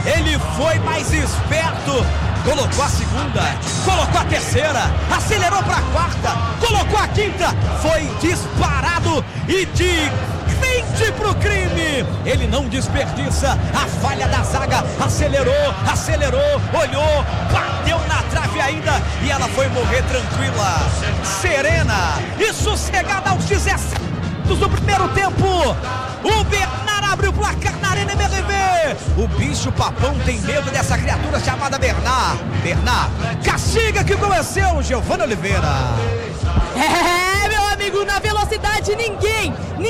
Ele foi mais esperto. Colocou a segunda, colocou a terceira, acelerou para a quarta, colocou a quinta, foi disparado e de frente pro crime. Ele não desperdiça a falha da zaga, acelerou, olhou, bateu na trave ainda e ela foi morrer tranquila, serena e sossegada aos 17 do primeiro tempo. O Bernard abre o placar na Arena MRV. O bicho papão tem medo dessa criatura chamada Bernard. Bernard, castiga que começou, Giovanna Oliveira. Meu amigo, na velocidade ninguém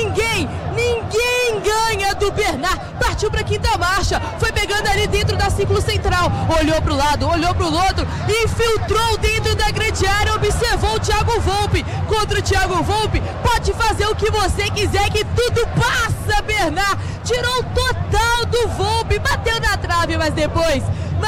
ganha do Bernard. Partiu pra quinta marcha, foi pegando ali dentro da círculo central, olhou pro lado, olhou pro outro, infiltrou dentro da grande área, observou o Thiago Volpi. Contra o Thiago Volpi, pode fazer o que você quiser que tudo passa, Bernard. Tirou o total do Volpi, bateu na trave, mas depois,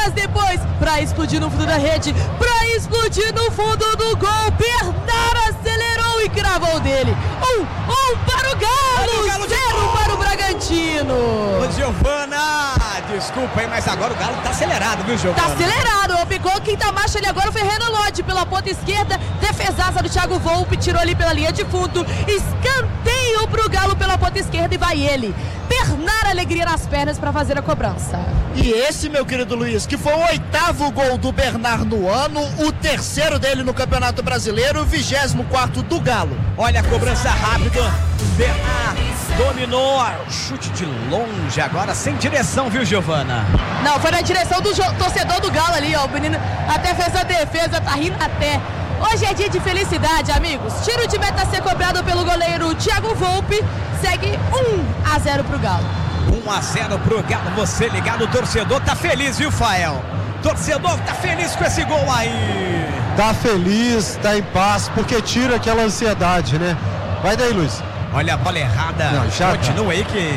pra explodir no fundo da rede, pra explodir no fundo do gol, Bernard acelerou e cravou dele. Para o Galo, 0 para o Bragantino. Ô, Giovanna, desculpa aí, mas agora o Galo tá acelerado, viu, Giovanna? Tá acelerado, pegou a quinta marcha ali agora, o Ferreira Lodge pela ponta esquerda, defesaça do Thiago Volpi, tirou ali pela linha de fundo, escanteio pro Galo pela ponta esquerda e vai ele. Bernard, alegria nas pernas para fazer a cobrança. E esse, meu querido Luiz, que foi o 8º gol do Bernard no ano, o 3º dele no Campeonato Brasileiro, o 24º do Galo. Olha a cobrança rápida, Bernard dominou, chute de longe agora, sem direção, viu, Giovanna? Não, foi na direção do torcedor do Galo ali, ó, o menino até fez a defesa, tá rindo até. Hoje é dia de felicidade, amigos. Tiro de meta a ser cobrado pelo goleiro Thiago Volpi. Segue 1-0 pro Galo. 1-0 pro Galo. Você ligado, o torcedor tá feliz, viu, Fael? Torcedor tá feliz com esse gol aí. Tá feliz, tá em paz, porque tira aquela ansiedade, né? Vai daí, Luiz. Olha a bola errada. Não, já continua aí que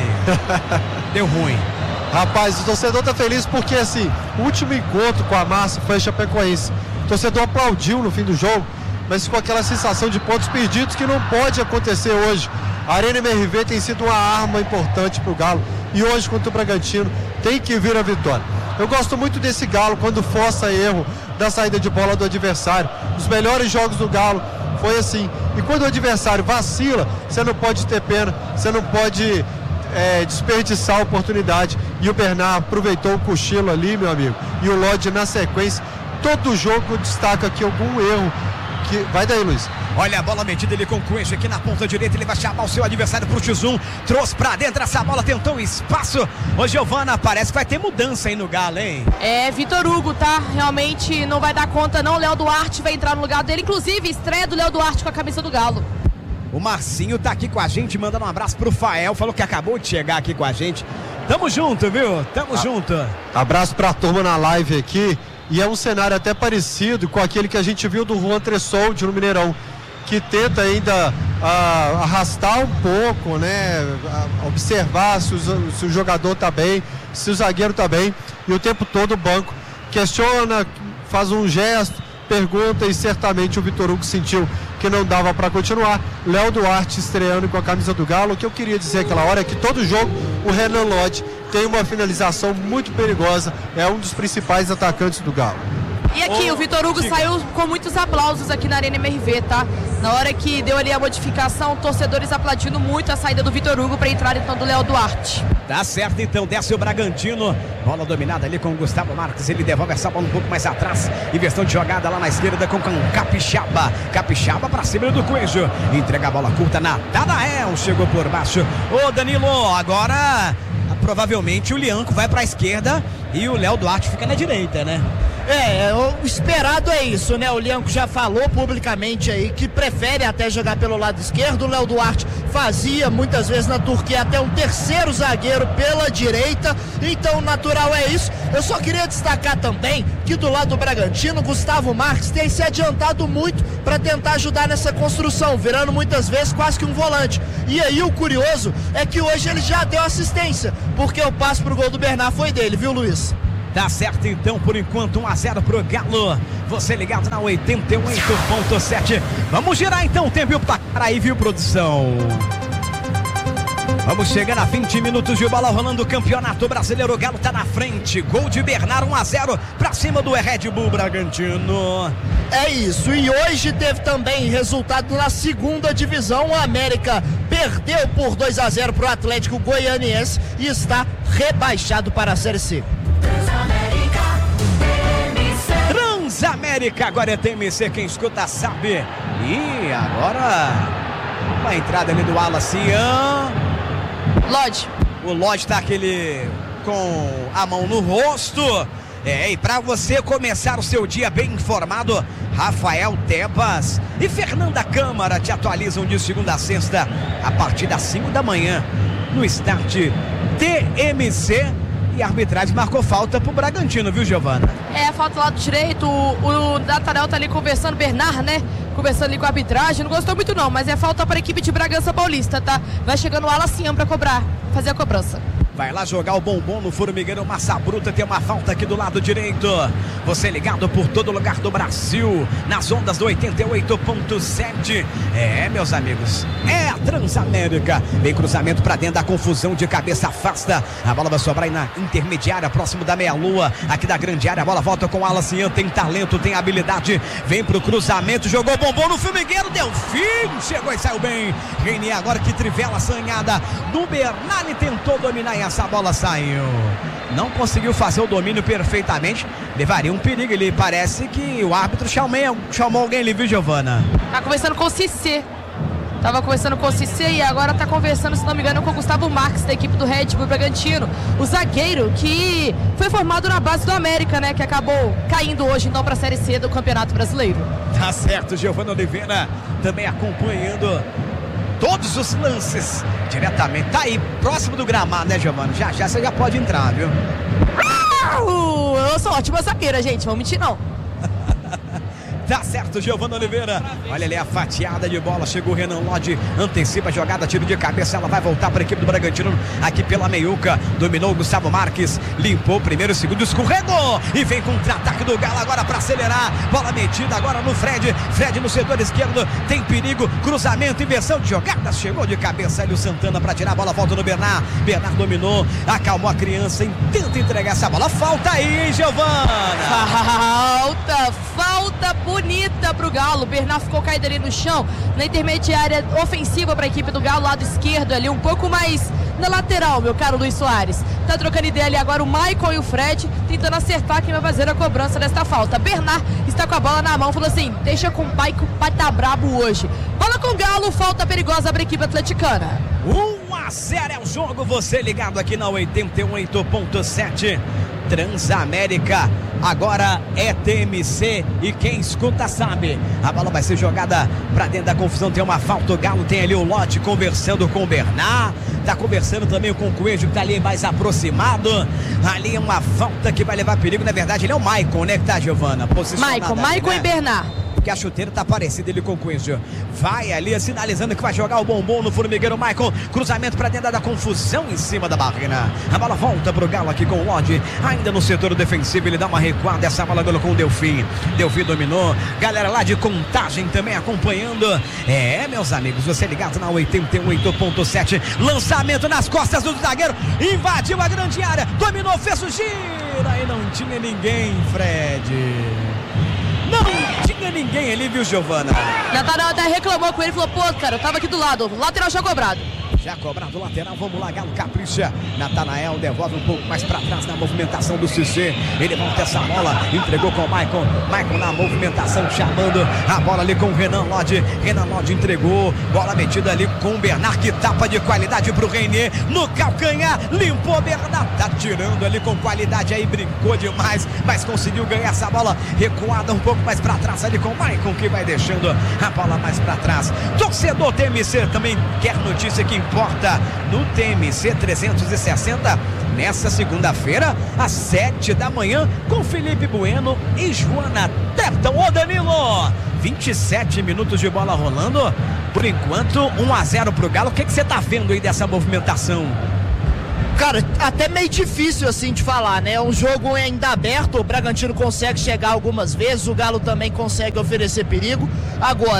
deu ruim. Rapaz, o torcedor tá feliz porque, assim, o último encontro com a massa foi a Chapecoense. O torcedor aplaudiu no fim do jogo, mas com aquela sensação de pontos perdidos que não pode acontecer hoje. A Arena MRV tem sido uma arma importante pro Galo e hoje contra o Bragantino tem que vir a vitória. Eu gosto muito desse Galo quando força erro da saída de bola do adversário. Os melhores jogos do Galo foi assim. E quando o adversário vacila, você não pode ter pena, você não pode desperdiçar a oportunidade. E o Bernard aproveitou o cochilo ali, meu amigo, e o Lodge na sequência. Todo jogo destaca aqui algum erro. Vai daí, Luiz. Olha a bola metida ele com o Coelho aqui na ponta direita. Ele vai chamar o seu adversário pro X1. Trouxe pra dentro essa bola, tentou espaço. Ô, Giovanna, parece que vai ter mudança aí no Galo, hein? Vitor Hugo, tá? Realmente não vai dar conta, não. Léo Duarte vai entrar no lugar dele. Inclusive, estreia do Léo Duarte com a camisa do Galo. O Marcinho tá aqui com a gente, mandando um abraço pro Fael. Falou que acabou de chegar aqui com a gente. Tamo junto, viu? Tamo junto. Abraço pra turma na live aqui. E é um cenário até parecido com aquele que a gente viu do Juan Tressoldi no Mineirão, que tenta ainda arrastar um pouco, né? Observar se o jogador tá bem, se o zagueiro tá bem, e o tempo todo o banco questiona, faz um gesto, pergunta, e certamente o Vitor Hugo sentiu que não dava para continuar. Léo Duarte estreando com a camisa do Galo. O que eu queria dizer aquela hora é que todo jogo o Renan Lodge tem uma finalização muito perigosa, é um dos principais atacantes do Galo. E aqui, o Vitor Hugo saiu com muitos aplausos aqui na Arena MRV, tá? Na hora que deu ali a modificação, torcedores aplaudindo muito a saída do Vitor Hugo para entrar então do Léo Duarte. Tá certo, então, desce o Bragantino. Bola dominada ali com o Gustavo Marques. Ele devolve essa bola um pouco mais atrás. Inversão de jogada lá na esquerda com Capixaba. Capixaba pra cima do Coelho. Entrega a bola curta na Natanael. Chegou por baixo. Ô, Danilo, agora provavelmente o Lianco vai pra esquerda e o Léo Duarte fica na direita, né? O esperado é isso, né? O Lianco já falou publicamente aí que prefere até jogar pelo lado esquerdo. O Léo Duarte fazia muitas vezes na Turquia até um terceiro zagueiro pela direita, então natural é isso. Eu só queria destacar também que do lado do Bragantino, Gustavo Marques tem se adiantado muito para tentar ajudar nessa construção, virando muitas vezes quase que um volante. E aí o curioso é que hoje ele já deu assistência, porque o passe pro gol do Bernard foi dele, viu, Luiz? Tá certo, então, por enquanto 1-0 pro Galo. Você ligado na 88.7. Vamos girar então o tempo e o placar aí, viu, produção? Vamos chegando a 20 minutos de bola rolando o Campeonato Brasileiro. O Galo tá na frente. Gol de Bernard, 1-0 pra cima do Red Bull Bragantino. É isso. E hoje teve também resultado na segunda divisão. O América perdeu por 2-0 pro Atlético Goianiense e está rebaixado para a Série C. Transamérica, agora é TMC, quem escuta sabe. E agora a entrada ali do Alacian. Lodge. O Lodge tá aquele com a mão no rosto. E para você começar o seu dia bem informado, Rafael Tebas e Fernanda Câmara te atualizam de segunda a sexta a partir das 5 da manhã no Start TMC. E a arbitragem marcou falta pro Bragantino, viu, Giovana? Falta do lado direito, o Natanel tá ali conversando, Bernard, né? Conversando ali com a arbitragem, não gostou muito não, mas é falta para a equipe de Bragança Paulista, tá? Vai chegando o Alacian para cobrar, fazer a cobrança. Vai lá jogar o bombom no Formigueiro Massa Bruta, tem uma falta aqui do lado direito. Você ligado por todo lugar do Brasil, nas ondas do 88.7. Meus amigos, é a Transamérica. Vem cruzamento pra dentro da confusão, de cabeça afasta. A bola vai sobrar aí na intermediária, próximo da meia-lua, aqui da grande área. A bola volta com o Alacian, tem talento, tem habilidade. Vem pro cruzamento, jogou bombom no Formigueiro, deu fim, chegou e saiu bem. Renier agora que trivela assanhada do Bernard, tentou dominar e essa bola saiu. Não conseguiu fazer o domínio perfeitamente. Levaria um perigo. Ele parece que o árbitro chamou alguém ali, viu, Giovana? Tá conversando com o Cissé. Tava conversando com o Cissé e agora tá conversando, se não me engano, com o Gustavo Marques, da equipe do Red Bull Bragantino. O zagueiro que foi formado na base do América, né? Que acabou caindo hoje, então, pra Série C do Campeonato Brasileiro. Tá certo, Giovana Oliveira também acompanhando todos os lances diretamente. Tá aí, próximo do gramado, né, Giovana? Já você já pode entrar, viu? Eu sou ótima zagueira, gente, não mentir não. Tá certo, Giovana Oliveira. Olha ali a fatiada de bola. Chegou o Renan Lodge, antecipa a jogada, tiro de cabeça. Ela vai voltar para a equipe do Bragantino aqui pela meiuca. Dominou o Gustavo Marques, limpou o primeiro, segundo, escorregou e vem com contra-ataque do Galo agora para acelerar. Bola metida agora no Fred. Fred no setor esquerdo, tem perigo. Cruzamento, inversão de jogadas. Chegou de cabeça ali o Santana para tirar a bola. Volta no Bernard. Bernard dominou, acalmou a criança e tenta entregar essa bola. Falta aí, hein, Giovana? Falta bonita pro Galo. Bernard ficou caído ali no chão, na intermediária ofensiva para a equipe do Galo, lado esquerdo ali, um pouco mais na lateral, meu caro Luiz Soares. Tá trocando ideia ali agora o Maicon e o Fred, tentando acertar quem vai fazer a cobrança desta falta. Bernard está com a bola na mão, falou assim: deixa com o pai que o pai tá brabo hoje. Bola com o Galo, falta perigosa para a equipe atleticana. 1-0 é o jogo, você ligado aqui na 88.7. Transamérica, agora é TMC e quem escuta sabe. A bola vai ser jogada pra dentro da confusão, tem uma falta, o Galo tem ali o Lote conversando com o Bernard, tá conversando também com o Coelho que tá ali mais aproximado. Ali é uma falta que vai levar perigo, na verdade ele é o Maicon, né, que tá, Giovana? Maicon, né? E Bernard. Que a chuteira tá parecida ele com o Coelho. Vai ali sinalizando que vai jogar o bombom no Formigueiro. Maicon, cruzamento pra dentro da confusão em cima da barreira. A bola volta pro Galo aqui com o Lodge, ainda no setor defensivo, ele dá uma recuada, essa bola colocou o Delfim dominou, galera lá de Contagem também acompanhando. Meus amigos, você ligado na 88.7, lançamento nas costas do zagueiro, invadiu a grande área, dominou, fez o giro e não tinha ninguém, Fred. Não tinha ninguém ali, viu, Giovana? Natanel até reclamou com ele, falou: pô, cara, eu tava aqui do lado, lateral já cobrado. Já cobrado o lateral, vamos lá, Galo capricha. Natanael devolve um pouco mais pra trás na movimentação do Cissé. Ele volta essa bola, entregou com o Maicon. Maicon na movimentação, chamando a bola ali com o Renan Lodge. Renan Lodge entregou, bola metida ali com o Bernard, que tapa de qualidade pro Renier. No calcanhar, limpou o Bernard. Tá tirando ali com qualidade aí, brincou demais, mas conseguiu ganhar essa bola recuada um pouco mais pra trás ali com o Maicon, que vai deixando a bola mais pra trás. Torcedor TMC também quer notícia que importa no TMC 360 nessa segunda-feira às 7 da manhã com Felipe Bueno e Joana Tepton. Ô Danilo, 27 minutos de bola rolando, por enquanto 1-0 pro Galo. O que você tá vendo aí dessa movimentação? Cara, até meio difícil assim de falar, né? É um jogo ainda aberto, o Bragantino consegue chegar algumas vezes, o Galo também consegue oferecer perigo. Agora,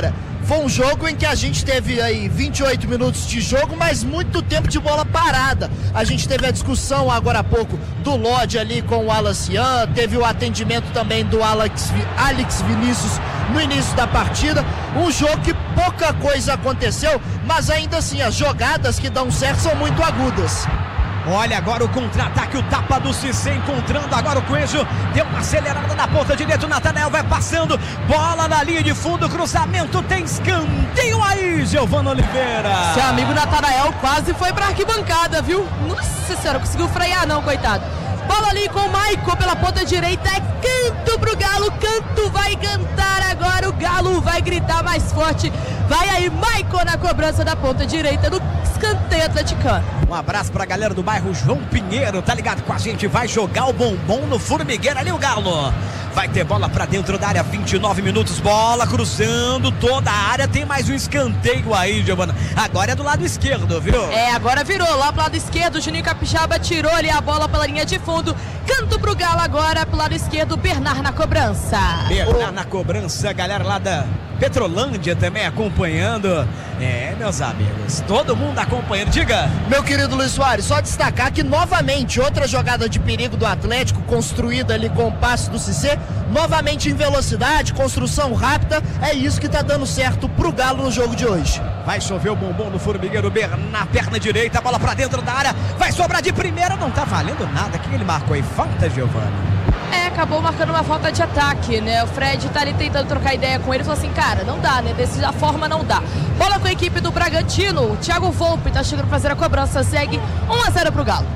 Foi um jogo em que a gente teve aí 28 minutos de jogo, mas muito tempo de bola parada. A gente teve a discussão agora há pouco do Lodge ali com o Alacian, teve o atendimento também do Alex Vinícius no início da partida. Um jogo que pouca coisa aconteceu, mas ainda assim as jogadas que dão certo são muito agudas. Olha agora o contra-ataque, o tapa do Cissé encontrando agora o Coelho, deu uma acelerada na ponta direita, o Natanael vai passando, bola na linha de fundo, cruzamento, tem escanteio aí, Giovana Oliveira. Seu amigo Natanael quase foi pra arquibancada, viu? Nossa senhora, conseguiu frear não, coitado. Bola ali com o Maicon pela ponta direita, é canto pro Galo, canto vai cantar agora, o Galo vai gritar mais forte, vai aí Maicon na cobrança da ponta direita do escanteio atleticano. Um abraço pra galera do bairro João Pinheiro, tá ligado com a gente, vai jogar o bombom no formigueiro ali o Galo. Vai ter bola pra dentro da área, 29 minutos, bola cruzando toda a área, tem mais um escanteio aí, Giovana. Agora é do lado esquerdo, viu? Agora virou lá pro lado esquerdo, o Juninho Capixaba tirou ali a bola pela linha de fundo, canto pro Galo agora pro lado esquerdo, Bernard na cobrança. Bernard na cobrança, galera lá da Petrolândia também acompanhando. Meus amigos, todo mundo acompanhando, diga. Meu querido Luiz Soares, só destacar que novamente outra jogada de perigo do Atlético, construída ali com o passe do Cissé, novamente em velocidade, construção rápida, é isso que tá dando certo pro Galo no jogo de hoje. Vai chover o bombom no formigueiro, na perna direita, bola pra dentro da área, vai sobrar de primeira, não tá valendo nada. Quem ele marcou aí? Falta, Giovana? Acabou marcando uma falta de ataque, né? O Fred tá ali tentando trocar ideia com ele, falou assim, cara, não dá, né? Dessa forma não dá. Bola com a equipe do Bragantino, o Thiago Volpe tá chegando pra fazer a cobrança, segue 1-0 pro Galo.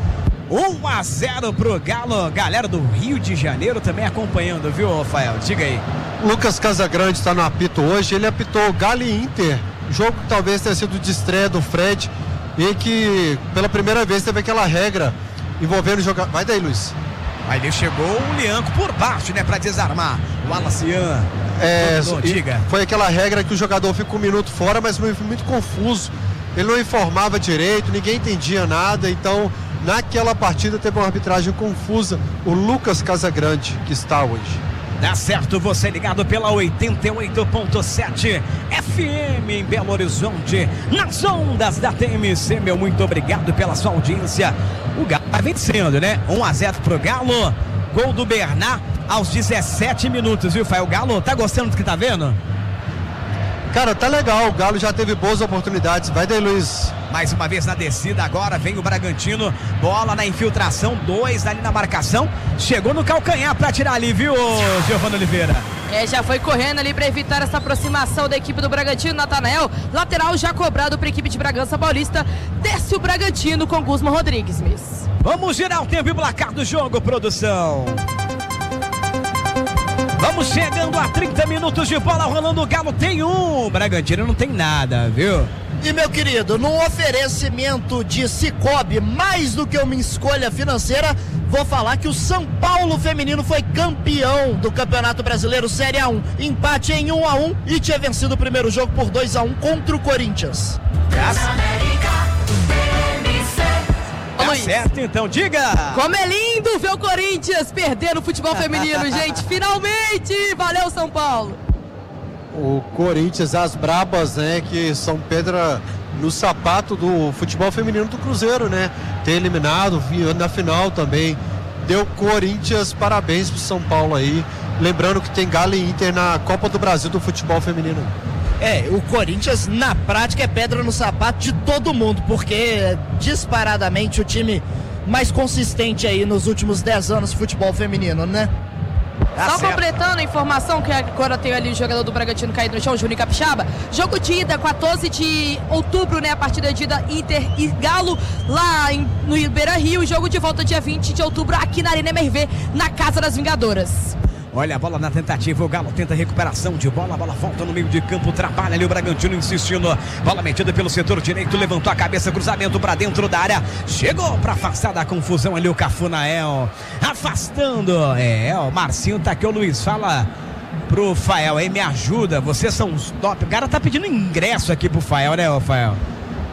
1-0 pro Galo, galera do Rio de Janeiro também acompanhando, viu, Rafael? Diga aí. Lucas Casagrande está no apito hoje, ele apitou Galo e Inter, jogo que talvez tenha sido de estreia do Fred, e que pela primeira vez teve aquela regra envolvendo o jogador. Vai daí, Luiz. Aí ele chegou o Lianco por baixo, né, pra desarmar o Alacian. Diga. Foi aquela regra que o jogador fica um minuto fora, mas foi muito confuso. Ele não informava direito, ninguém entendia nada, então naquela partida teve uma arbitragem confusa. O Lucas Casagrande que está hoje. Dá certo, você ligado pela 88.7 FM em Belo Horizonte, nas ondas da TMC, meu muito obrigado pela sua audiência. O Galo vai vencendo, né? 1-0 pro Galo, gol do Bernard aos 17 minutos, viu, Fael? O Galo tá gostando do que tá vendo? Cara, tá legal, o Galo já teve boas oportunidades, vai daí, Luiz. Mais uma vez na descida, agora vem o Bragantino, bola na infiltração, 2 ali na marcação, chegou no calcanhar pra tirar ali, viu, Giovana Oliveira? Já foi correndo ali pra evitar essa aproximação da equipe do Bragantino, Natanael, lateral já cobrado pra equipe de Bragança Paulista, desce o Bragantino com Guzman Rodrigues, Miss. Vamos girar o tempo e placar do jogo, produção. Vamos chegando a 30 minutos de bola rolando, o Galo tem Bragantino não tem nada, viu? E meu querido, num oferecimento de Cicobi, mais do que uma escolha financeira, vou falar que o São Paulo feminino foi campeão do Campeonato Brasileiro Série A1, empate em 1-1 e tinha vencido o primeiro jogo por 2-1 contra o Corinthians. Tá certo, então, diga! Como é lindo ver o Corinthians perder no futebol feminino, gente, finalmente! Valeu, São Paulo! O Corinthians, as brabas, né, que são pedra no sapato do futebol feminino do Cruzeiro, né? Ter eliminado na final também. Deu Corinthians, parabéns pro São Paulo aí. Lembrando que tem Galo e Inter na Copa do Brasil do futebol feminino. O Corinthians na prática é pedra no sapato de todo mundo, porque é disparadamente o time mais consistente aí nos últimos 10 anos do futebol feminino, né? Só completando a informação que agora tem ali o jogador do Bragantino caído no chão, o Juninho Capixaba. Jogo de ida, 14 de outubro, né? A partida de ida Inter e Galo lá no Beira-Rio. Jogo de volta dia 20 de outubro aqui na Arena MRV, na Casa das Vingadoras. Olha a bola na tentativa, o Galo tenta recuperação de bola, a bola volta no meio de campo, trabalha ali o Bragantino insistindo, bola metida pelo setor direito, levantou a cabeça, cruzamento para dentro da área, chegou para afastar da confusão ali o Cafunael, afastando, o Marcinho tá aqui, o Luiz, fala pro Fael aí, me ajuda, vocês são os top, o cara tá pedindo ingresso aqui pro Fael, né, Fael?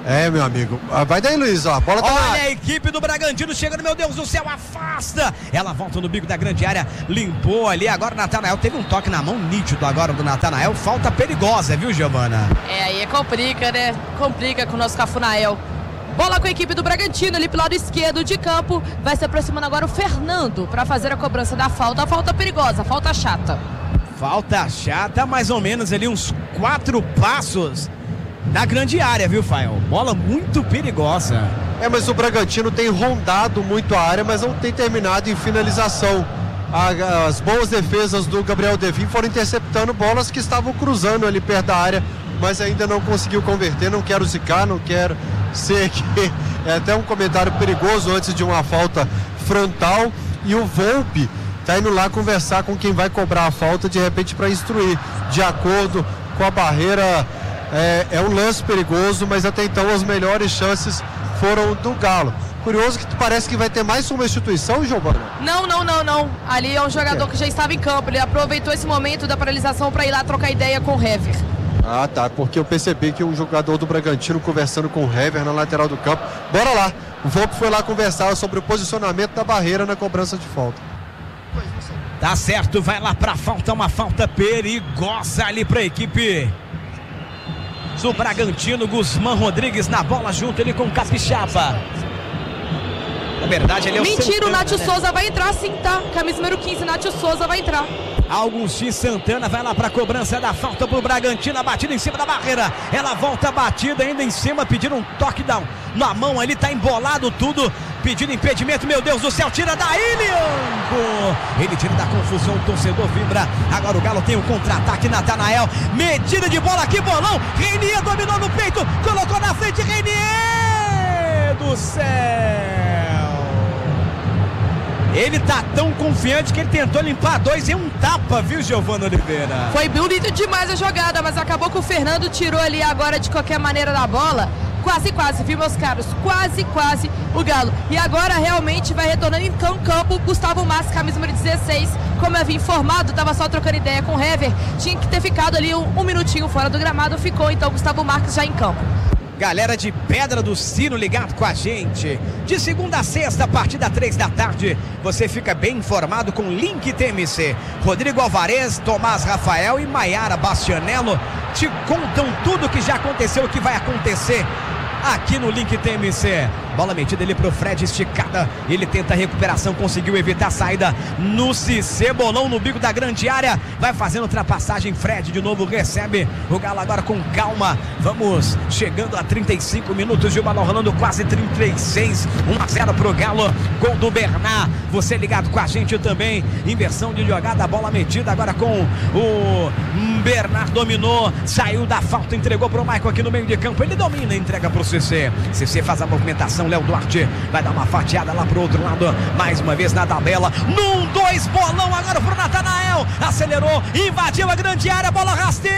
Meu amigo. Vai daí, Luiz, ó. A bola tá Olha a equipe do Bragantino chegando, meu Deus do céu, afasta. Ela volta no bico da grande área, limpou ali. Agora o Natanael teve um toque na mão nítido agora do Natanael. Falta perigosa, viu, Giovana? Aí complica, né? Complica com o nosso Cafunael. Bola com a equipe do Bragantino ali pelo lado esquerdo de campo. Vai se aproximando agora o Fernando para fazer a cobrança da falta. Falta perigosa, falta chata. Falta chata, mais ou menos ali uns 4 passos na grande área, viu, Fael? Bola muito perigosa. Mas o Bragantino tem rondado muito a área, mas não tem terminado em finalização. As boas defesas do Gabriel Devin foram interceptando bolas que estavam cruzando ali perto da área, mas ainda não conseguiu converter. Não quero zicar, não quero ser que é até um comentário perigoso antes de uma falta frontal. E o Volpi tá indo lá conversar com quem vai cobrar a falta, de repente para instruir de acordo com a barreira. É um lance perigoso, mas até então as melhores chances foram do Galo. Curioso que parece que vai ter mais uma substituição, Giovana? Não. Ali é um jogador que já estava em campo. Ele aproveitou esse momento da paralisação para ir lá trocar ideia com o Hever. Tá, porque eu percebi que um jogador do Bragantino conversando com o Hever na lateral do campo. Bora lá, o Volpe foi lá conversar sobre o posicionamento da barreira na cobrança de falta. Tá certo, vai lá pra falta, uma falta perigosa ali pra equipe do Bragantino. Guzmán Rodrigues na bola junto ele com o Capixaba. Na verdade ele é o Mentira, Santana, o Nátio né? Souza vai entrar sim, tá? Camisa número 15, Nátio Souza vai entrar. Agostinho Santana vai lá para a cobrança da falta pro Bragantino, a batida em cima da barreira, ela volta a batida ainda em cima, pedindo um toque na mão ali, tá embolado tudo, pedindo impedimento, meu Deus do céu, tira daí, Lianco, ele tira da confusão, o torcedor vibra, agora o Galo tem o contra-ataque, Natanael, medida de bola aqui, bolão, Reinier dominou no peito, colocou na frente, Reinier do céu. Ele tá tão confiante que ele tentou limpar 2 em um tapa, viu, Giovana Oliveira? Foi bonito demais a jogada, mas acabou que o Fernando tirou ali agora de qualquer maneira da bola. Quase, viu, meus caros? Quase o Galo. E agora realmente vai retornando em campo Gustavo Massa, camisa número 16. Como eu havia informado, estava só trocando ideia com o Hever. Tinha que ter ficado ali um minutinho fora do gramado. Ficou, então, Gustavo Marques já em campo. Galera de Pedra do Sino ligado com a gente. De segunda a sexta, a partir das 3 da tarde, você fica bem informado com Link TMC. Rodrigo Alvarez, Tomás Rafael e Maiara Bastianello te contam tudo o que já aconteceu, o que vai acontecer aqui no Link TMC. Bola metida ali pro Fred, esticada. Ele tenta a recuperação, conseguiu evitar a saída no Cissé. Bolão no bico da grande área. Vai fazendo ultrapassagem. Fred de novo recebe. O Galo agora com calma. Vamos chegando a 35 minutos de uma rolando quase 36. 1-0 pro Galo. Gol do Bernard. Você ligado com a gente também. Inversão de jogada. Bola metida agora com o Bernard. Dominou. Saiu da falta. Entregou pro Michael aqui no meio de campo. Ele domina. Entrega pro Cissé. Cissé faz a movimentação. Léo Duarte vai dar uma fatiada lá pro outro lado, mais uma vez na tabela, 1-2, bolão agora pro Natanael, acelerou, invadiu a grande área, bola rasteira,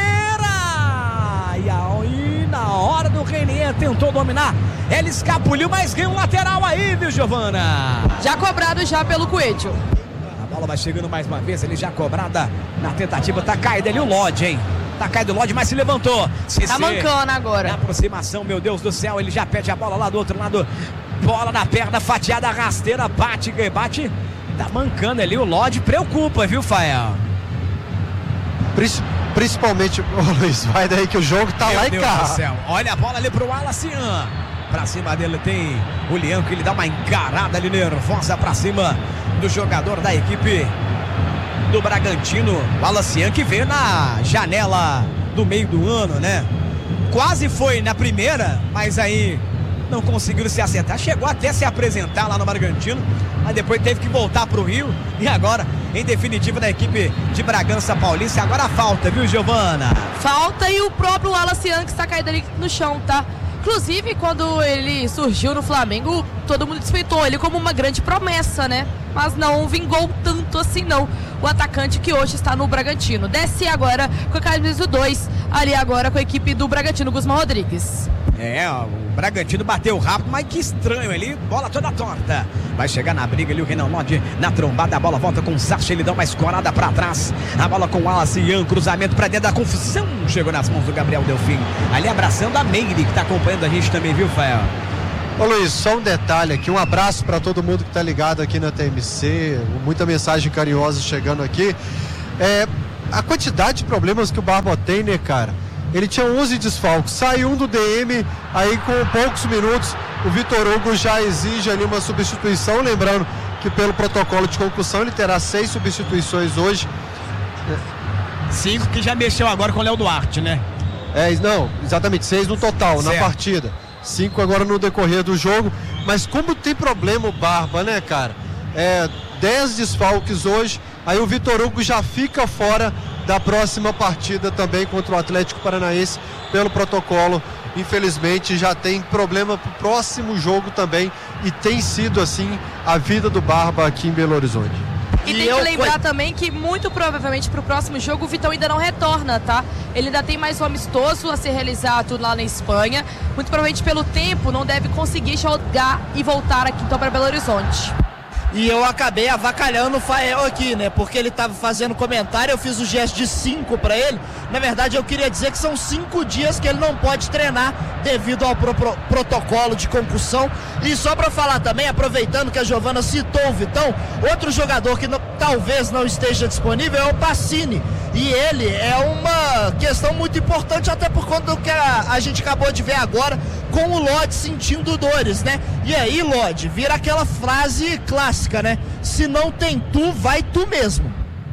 e aí na hora do Reinier tentou dominar, ele escapuliu, mas ganhou um lateral aí, viu, Giovana? Já cobrado já pelo Coelho. A bola vai chegando mais uma vez, ele já cobrada na tentativa, tá caído ali o Lodge, hein? Tá caído o Lodge, mas se levantou. Tá mancando agora. Na aproximação, meu Deus do céu, ele já pede a bola lá do outro lado. Bola na perna, fatiada, rasteira, bate. Tá mancando ali, o Lodge preocupa, viu, Fael? Principalmente, Luiz, vai daí que o jogo tá meu lá Deus em casa. Do céu. Olha a bola ali pro Alacian. Pra cima dele tem o Lianco, ele dá uma encarada ali nervosa pra cima do jogador da equipe do Bragantino, o Alacian, que veio na janela do meio do ano, né? Quase foi na primeira, mas aí não conseguiu se acertar. Chegou até se apresentar lá no Bragantino, mas depois teve que voltar pro Rio. E agora, em definitiva, da equipe de Bragança Paulista. Agora a falta, viu, Giovana? Falta, e o próprio Alacian que está caído ali no chão, tá? Inclusive, quando ele surgiu no Flamengo, todo mundo respeitou ele como uma grande promessa, né? Mas não vingou tanto assim, não. O atacante que hoje está no Bragantino. Desce agora com a camisa 2, ali agora com a equipe do Bragantino, Guzmán Rodrigues. O Bragantino bateu rápido, mas que estranho ali, bola toda torta. Vai chegar na briga ali o Renan Lodge, na trombada, a bola volta com o Sacha, ele dá uma escorada pra trás. A bola com o Wallace Ian, cruzamento pra dentro da confusão. Chegou nas mãos do Gabriel Delfim, ali abraçando a Meire, que tá acompanhando a gente também, viu, Fael? Ô Luiz, só um detalhe aqui, um abraço para todo mundo que tá ligado aqui na TMC, muita mensagem carinhosa chegando aqui. A quantidade de problemas que o Barba tem, né, cara? Ele tinha 11 desfalques, sai um do DM, aí com poucos minutos o Vitor Hugo já exige ali uma substituição, lembrando que pelo protocolo de concussão ele terá 6 substituições hoje. 5 que já mexeu agora com o Léo Duarte, né? Não, exatamente, 6 no total, certo, na partida. 5 agora no decorrer do jogo, mas como tem problema o Barba, né, cara? 10 desfalques hoje, aí o Vitor Hugo já fica fora da próxima partida também contra o Atlético Paranaense pelo protocolo. Infelizmente já tem problema pro próximo jogo também, e tem sido assim a vida do Barba aqui em Belo Horizonte. E tem que lembrar também que muito provavelmente pro próximo jogo o Vitão ainda não retorna, tá? Ele ainda tem mais um amistoso a ser realizado lá na Espanha. Muito provavelmente pelo tempo não deve conseguir jogar e voltar aqui então para Belo Horizonte. E eu acabei avacalhando o Fael aqui, né? Porque ele tava fazendo comentário, eu fiz o gesto de 5 para ele. Na verdade, eu queria dizer que são 5 dias que ele não pode treinar devido ao protocolo de concussão. E só para falar também, aproveitando que a Giovana citou o Vitão, outro jogador que talvez não esteja disponível é o Pacini. E ele é uma questão muito importante, até por conta do que a gente acabou de ver agora, com o Lodge sentindo dores, né? E aí, Lodge, vira aquela frase clássica, né? Se não tem tu, vai tu mesmo.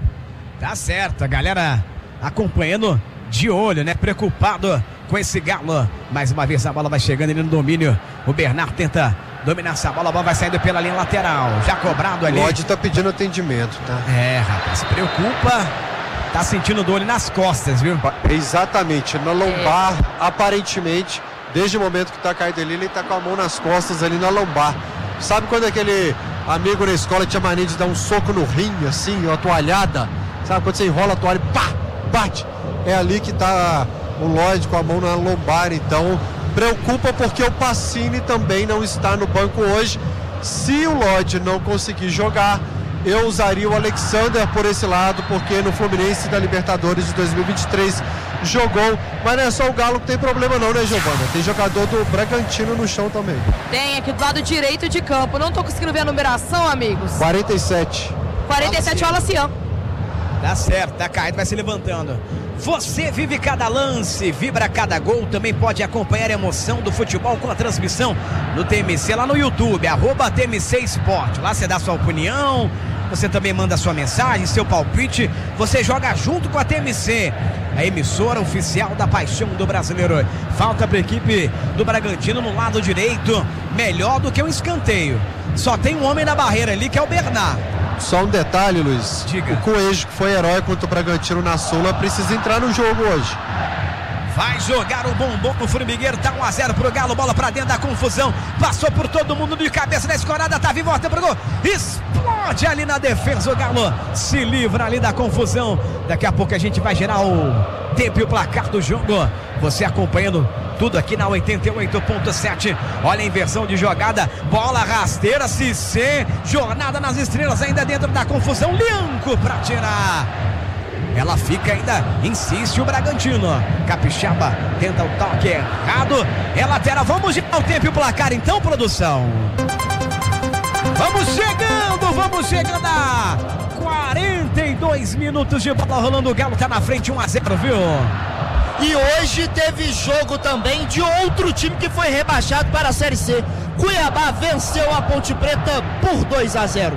Tá certo, a galera acompanhando de olho, né? Preocupado com esse Galo. Mais uma vez a bola vai chegando ali no domínio. O Bernardo tenta dominar essa bola, a bola vai saindo pela linha lateral. Já cobrado ali. O Lodge tá pedindo atendimento, tá? Rapaz, se preocupa. Tá sentindo dor ali nas costas, viu? Exatamente, na lombar, aparentemente, desde o momento que tá caído ali, ele tá com a mão nas costas ali na lombar. Sabe quando aquele amigo na escola tinha mania de dar um soco no rim, assim, uma toalhada? Sabe quando você enrola a toalha e pá, bate? É ali que tá o Lodge com a mão na lombar, então preocupa porque o Pacini também não está no banco hoje. Se o Lodge não conseguir jogar, eu usaria o Alexander por esse lado, porque no Fluminense da Libertadores de 2023 jogou, mas não é só o Galo que tem problema não, né, Giovana? Tem jogador do Bragantino no chão também. Tem, aqui do lado direito de campo. Não tô conseguindo ver a numeração, amigos. 47. 47, Wallace Ian. Tá certo, tá caído, vai se levantando. Você vive cada lance, vibra cada gol, também pode acompanhar a emoção do futebol com a transmissão no TMC, lá no YouTube, @TMC Esporte. Lá você dá sua opinião, você também manda sua mensagem, seu palpite, você joga junto com a TMC, a emissora oficial da paixão do brasileiro. Falta para a equipe do Bragantino no lado direito, melhor do que um escanteio. Só tem um homem na barreira ali, que é o Bernard. Só um detalhe, Luiz. Diga. O Coelho, que foi herói contra o Bragantino na Sula, precisa entrar no jogo hoje. Vai jogar o bombom no formigueiro, tá 1-0 pro Galo, bola pra dentro da confusão, passou por todo mundo de cabeça na escorada, tá vivo, volta pro gol, explode ali na defesa, o Galo se livra ali da confusão. Daqui a pouco a gente vai gerar o tempo e o placar do jogo, você acompanhando tudo aqui na 88.7. Olha a inversão de jogada, bola rasteira, Cissé, jornada nas estrelas ainda dentro da confusão, Lianco pra tirar. Ela fica ainda, insiste o Bragantino. Capixaba tenta o toque errado. É lateral, vamos girar o tempo e o placar então, produção. Vamos chegando a 42 minutos de bola rolando, o Galo tá na frente, 1-0, viu? E hoje teve jogo também de outro time que foi rebaixado para a Série C. Cuiabá venceu a Ponte Preta por 2-0.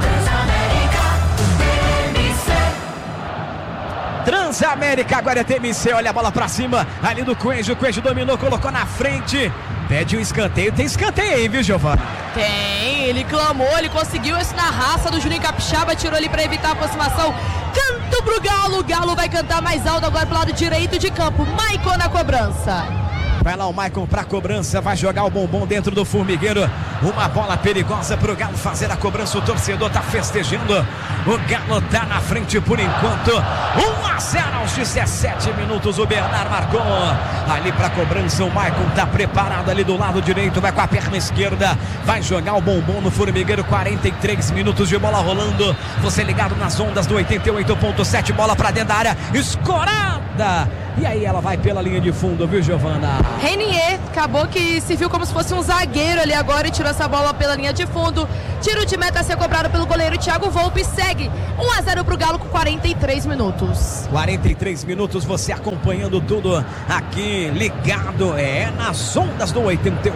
Transamérica, agora é TMC, olha a bola pra cima, ali do Coelho, o Coelho dominou, colocou na frente, pede um escanteio, tem escanteio aí, viu, Giovana? Tem, ele clamou, ele conseguiu isso na raça do Juninho Capixaba, tirou ali pra evitar a aproximação, canto pro Galo, o Galo vai cantar mais alto agora pro lado direito de campo, Maicon na cobrança. Vai lá o Maicon pra cobrança, vai jogar o bombom dentro do formigueiro. Uma bola perigosa pro Galo fazer a cobrança. O torcedor tá festejando. O Galo tá na frente por enquanto. 1-0 aos 17 minutos. O Bernard marcou. Ali pra cobrança, o Maicon tá preparado ali do lado direito. Vai com a perna esquerda. Vai jogar o bombom no formigueiro. 43 minutos de bola rolando. Você ligado nas ondas do 88.7. Bola pra dentro da área. Escorada. E aí ela vai pela linha de fundo, viu, Giovana? Renier acabou que se viu como se fosse um zagueiro ali agora e tirou essa bola pela linha de fundo. Tiro de meta a ser cobrado pelo goleiro Thiago Volpe. Segue 1-0 pro Galo com 43 minutos. 43 minutos, você acompanhando tudo aqui, ligado, nas ondas do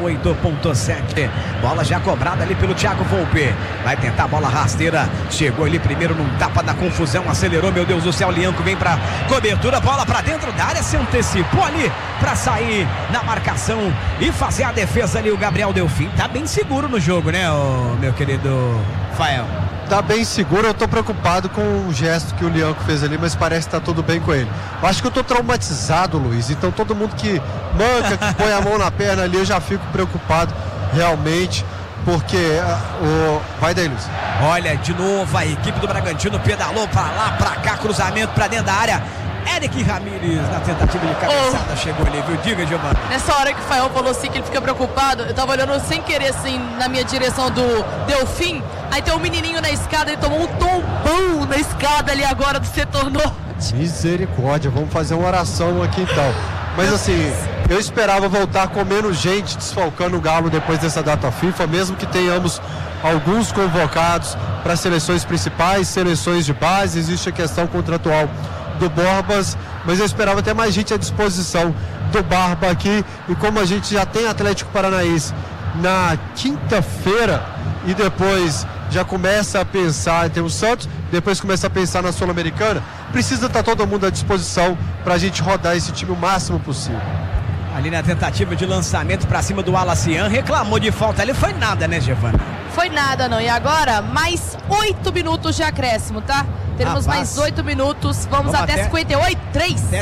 88.7. Bola já cobrada ali pelo Thiago Volpe. Vai tentar a bola rasteira. Chegou ali primeiro num tapa da confusão. Acelerou, meu Deus do céu. Lianco vem pra cobertura. Bola pra dentro da área. Se antecipou ali pra sair na marcação e fazer a defesa ali. O Gabriel Delfim tá bem seguro no jogo, né, meu querido Fael? Tá bem seguro, eu tô preocupado com o gesto que o Lianco fez ali, mas parece que tá tudo bem com ele. Eu acho que eu tô traumatizado, Luiz, então todo mundo que manca, que põe a mão na perna ali, eu já fico preocupado realmente, porque vai daí, Luiz. Olha, de novo a equipe do Bragantino pedalou pra lá, pra cá, cruzamento pra dentro da área. Eric Ramírez na tentativa de cabeçada chegou ali, viu? Diga, Giovana. Nessa hora que o Fael falou assim que ele fica preocupado, eu tava olhando sem querer assim na minha direção do Delfim. Aí tem um menininho na escada, ele tomou um tombão na escada ali agora do setor norte. Misericórdia, vamos fazer uma oração aqui então. Mas assim, eu esperava voltar com menos gente desfalcando o Galo depois dessa data FIFA, mesmo que tenhamos alguns convocados para seleções principais, seleções de base, existe a questão contratual do Borbas, mas eu esperava ter mais gente à disposição do Barba aqui, e como a gente já tem Atlético Paranaense na quinta-feira e depois já começa a pensar, tem o Santos, depois começa a pensar na Sul-Americana, precisa estar todo mundo à disposição para a gente rodar esse time o máximo possível. Ali na tentativa de lançamento para cima do Alacian, reclamou de falta ali, foi nada, né, Giovana? Foi nada não, e agora mais 8 minutos de acréscimo, tá? Teremos mais 8 minutos, vamos até 58, 3. Até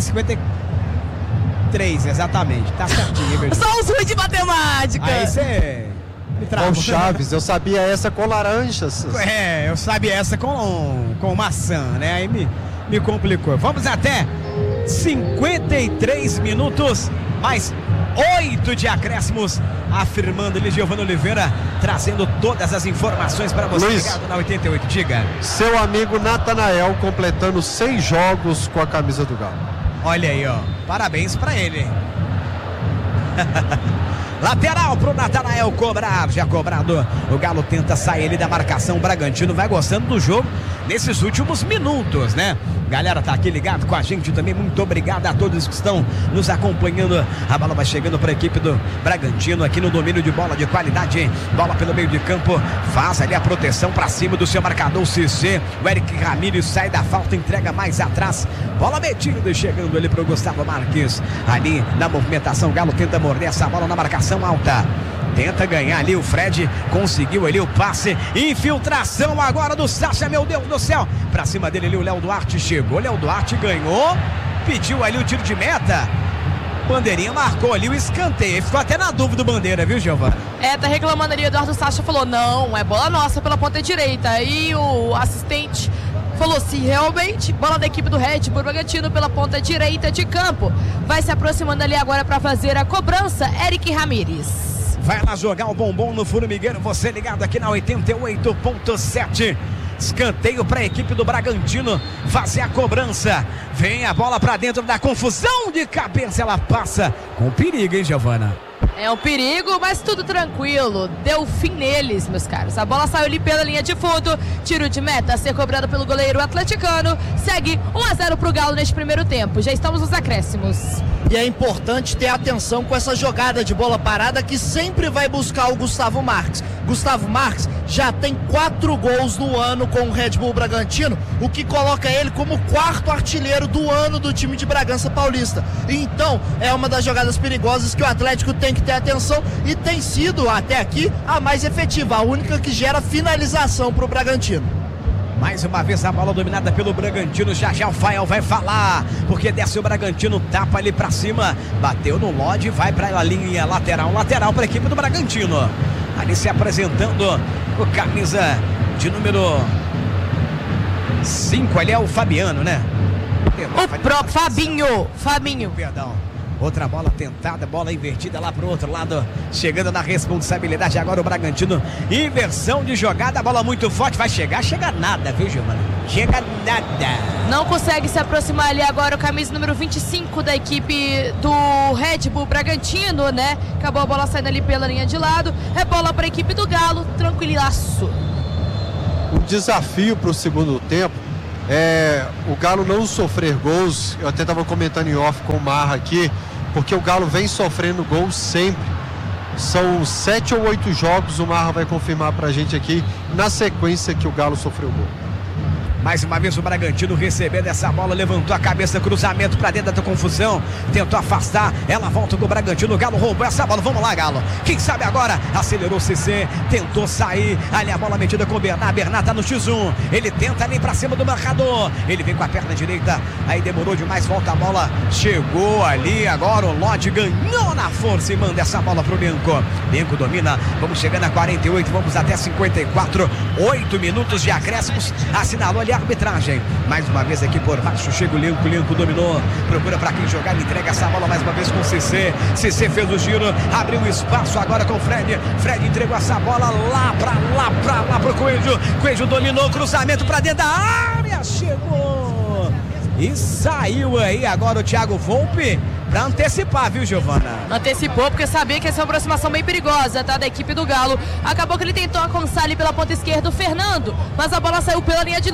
53, exatamente, tá certinho. Só os ruins de matemática. Aí você me trava. Com Chaves, eu sabia essa com laranjas. Eu sabia essa com maçã, né? Aí me complicou. Vamos até 53 minutos, mais 8 de acréscimos, afirmando ali Giovana Oliveira, trazendo todas as informações para você. Luiz, ligado na 88, diga. Seu amigo Natanael completando 100 jogos com a camisa do Galo. Olha aí, ó, parabéns para ele. Lateral pro Natanael cobrar, já cobrado. O Galo tenta sair ali da marcação. O Bragantino vai gostando do jogo nesses últimos minutos, né? Galera tá aqui ligado com a gente também, muito obrigado a todos que estão nos acompanhando. A bola vai chegando para a equipe do Bragantino aqui no domínio de bola de qualidade. Bola pelo meio de campo, faz ali a proteção para cima do seu marcador CC. O Eric Ramírez sai da falta, entrega mais atrás. Bola metida e chegando ali pro Gustavo Marques. Ali na movimentação, o Galo tenta morder essa bola na marcação alta. Tenta ganhar ali o Fred, conseguiu ali o passe, infiltração agora do Sacha, meu Deus do céu, pra cima dele ali o Léo Duarte, chegou, Léo Duarte ganhou, pediu ali o tiro de meta, Bandeirinha marcou ali o escanteio, ficou até na dúvida do Bandeira, viu, Giovana? Tá reclamando ali, o Eduardo Sacha falou, não, é bola nossa pela ponta direita, aí o assistente falou sim, realmente, bola da equipe do Red Bull Bragantino pela ponta direita de campo, vai se aproximando ali agora para fazer a cobrança, Eric Ramírez. Vai lá jogar o bombom no formigueiro, você ligado aqui na 88.7. Escanteio para a equipe do Bragantino fazer a cobrança. Vem a bola para dentro da confusão de cabeça, ela passa com perigo, hein, Giovana? É um perigo, mas tudo tranquilo. Deu fim neles, meus caros. A bola saiu ali pela linha de fundo. Tiro de meta a ser cobrado pelo goleiro atleticano. Segue 1-0 pro Galo neste primeiro tempo. Já estamos nos acréscimos. E é importante ter atenção com essa jogada de bola parada que sempre vai buscar o Gustavo Marques. Gustavo Marques já tem 4 gols no ano com o Red Bull Bragantino, o que coloca ele como 4º artilheiro do ano do time de Bragança Paulista. Então, é uma das jogadas perigosas que o Atlético tem que ter atenção e tem sido, até aqui, a mais efetiva, a única que gera finalização para o Bragantino. Mais uma vez a bola dominada pelo Bragantino. Já o Fael vai falar, porque desce o Bragantino, tapa ali pra cima, bateu no Lodge, vai pra linha lateral pra equipe do Bragantino. Ali se apresentando o camisa de número 5, ali é o Fabiano, né? O próprio Fabinho. Perdão. Outra bola tentada, bola invertida lá pro outro lado, chegando na responsabilidade agora o Bragantino. Inversão de jogada, bola muito forte, vai chega nada, viu, Giovana? Chega nada. Não consegue se aproximar ali agora o camisa número 25 da equipe do Red Bull Bragantino, né? Acabou a bola saindo ali pela linha de lado. É bola para a equipe do Galo, tranquilaço. Um desafio para o segundo tempo é o Galo não sofrer gols. Eu até estava comentando em off com o Marra aqui, porque o Galo vem sofrendo gols sempre. São 7 ou 8 jogos, o Marra vai confirmar pra gente aqui, na sequência que o Galo sofreu gol. Mais uma vez o Bragantino recebendo essa bola, levantou a cabeça, cruzamento pra dentro da confusão, tentou afastar, ela volta com o Bragantino, o Galo roubou essa bola, vamos lá, Galo, quem sabe agora, acelerou o CC, tentou sair, ali a bola metida com o Bernard tá no X1, ele tenta ali pra cima do marcador, ele vem com a perna direita, aí demorou demais, volta a bola, chegou ali, agora o Lodge ganhou na força e manda essa bola pro Lenco domina, vamos chegando a 48, vamos até 54, 8 minutos de acréscimos, assinalou ali a arbitragem, mais uma vez aqui por baixo, chega o Lenco dominou, procura pra quem jogar, entrega essa bola mais uma vez com o CC fez o giro, abriu o espaço agora com o Fred entregou essa bola lá pro Coelho dominou, cruzamento pra dentro da área, chegou e saiu aí agora o Thiago Volpe pra antecipar, viu, Giovana? Antecipou porque sabia que essa é uma aproximação bem perigosa, tá, da equipe do Galo. Acabou que ele tentou alcançar ali pela ponta esquerda o Fernando, mas a bola saiu pela linha de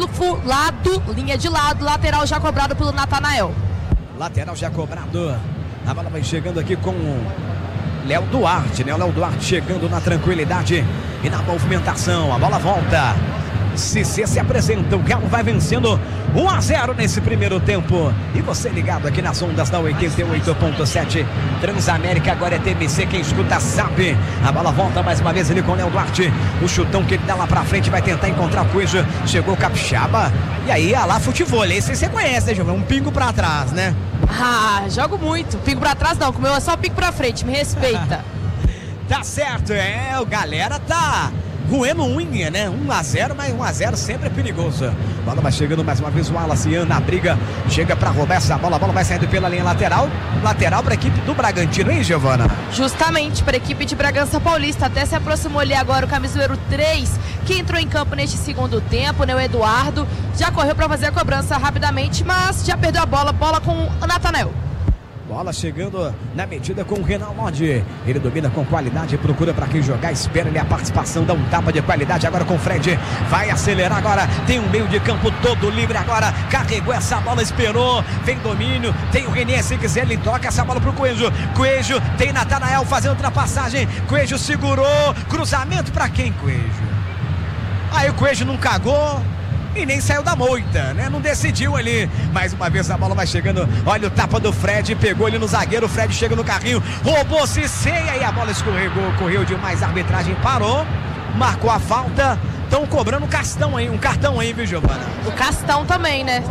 lado, lateral já cobrado pelo Natanael. Lateral já cobrado, a bola vai chegando aqui com Léo Duarte, né? O Léo Duarte chegando na tranquilidade e na movimentação, a bola volta. CC se apresenta, o Galo vai vencendo 1-0 nesse primeiro tempo. E você ligado aqui nas ondas da 88.7 Transamérica, agora é TMC, quem escuta sabe. A bola volta mais uma vez ali com o Léo Duarte. O chutão que ele dá lá pra frente, vai tentar encontrar o Coelho. Chegou o Capixaba. E aí, lá futebol, esse você conhece, né, Giovana? Um pingo pra trás, né? Ah, jogo muito. Pingo pra trás não, como eu é só pingo pra frente, me respeita. Tá certo, o galera tá roendo unha, né? 1-0, mas 1-0 sempre é perigoso. Bola vai chegando mais uma vez o Alacian na briga. Chega pra roubar essa bola. A bola vai saindo pela linha lateral. Lateral pra equipe do Bragantino, hein, Giovana? Justamente, pra equipe de Bragança Paulista. Até se aproximou ali agora o camisa número 3, que entrou em campo neste segundo tempo, né? O Eduardo. Já correu pra fazer a cobrança rapidamente, mas já perdeu a bola. Bola com o Natanael. Bola chegando na medida com o Renan Lodge. Ele domina com qualidade, procura para quem jogar, espera ali a participação, dá um tapa de qualidade agora com o Fred. Vai acelerar agora, tem um meio de campo todo livre agora. Carregou essa bola, esperou, vem domínio, tem o René, se quiser ele toca essa bola pro Coelho. Coelho, tem Natanael fazendo ultrapassagem. Coelho segurou, cruzamento para quem, Coelho? Aí o Coelho não cagou e nem saiu da moita, né? Não decidiu ali. Mais uma vez a bola vai chegando. Olha o tapa do Fred, pegou ele no zagueiro. O Fred chega no carrinho, roubou, se ceia e a bola escorregou, correu demais. A arbitragem parou, marcou a falta. Estão cobrando um cartão aí, viu, Giovana? O Castão também, né?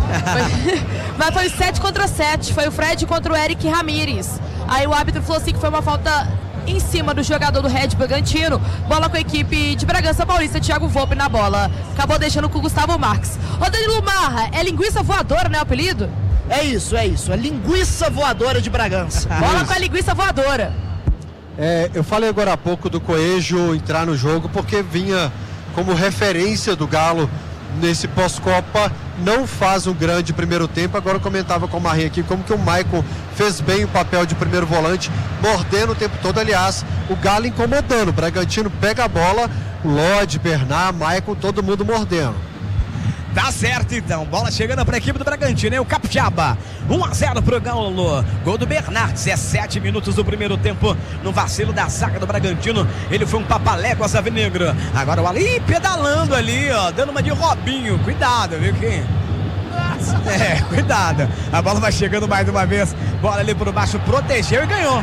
Mas foi 7 contra 7. Foi o Fred contra o Eric Ramírez. Aí o árbitro falou assim que foi uma falta em cima do jogador do Red Bragantino. Bola com a equipe de Bragança Paulista, Thiago Volpe na bola. Acabou deixando com o Gustavo Marques. Ô Danilo Marra, é linguiça voadora, né, o apelido? É isso. É linguiça voadora de Bragança. Bola com a linguiça voadora. Eu falei agora há pouco do Coelho entrar no jogo porque vinha como referência do Galo nesse pós-Copa, não faz um grande primeiro tempo. Agora eu comentava com o Marinho aqui como que o Maicon fez bem o papel de primeiro volante, mordendo o tempo todo. Aliás, o Galo incomodando, o Bragantino pega a bola, Lodge, Bernard, Maicon, todo mundo mordendo. Tá certo então, bola chegando para a equipe do Bragantino, hein? O Capixaba, 1-0 pro Galo, gol do Bernard, 17 minutos do primeiro tempo, no vacilo da zaga do Bragantino, ele foi um papaléguas alvinegro, agora o Ali pedalando ali, ó, dando uma de Robinho, cuidado, viu que... cuidado, a bola vai chegando mais uma vez, bola ali por baixo, protegeu e ganhou.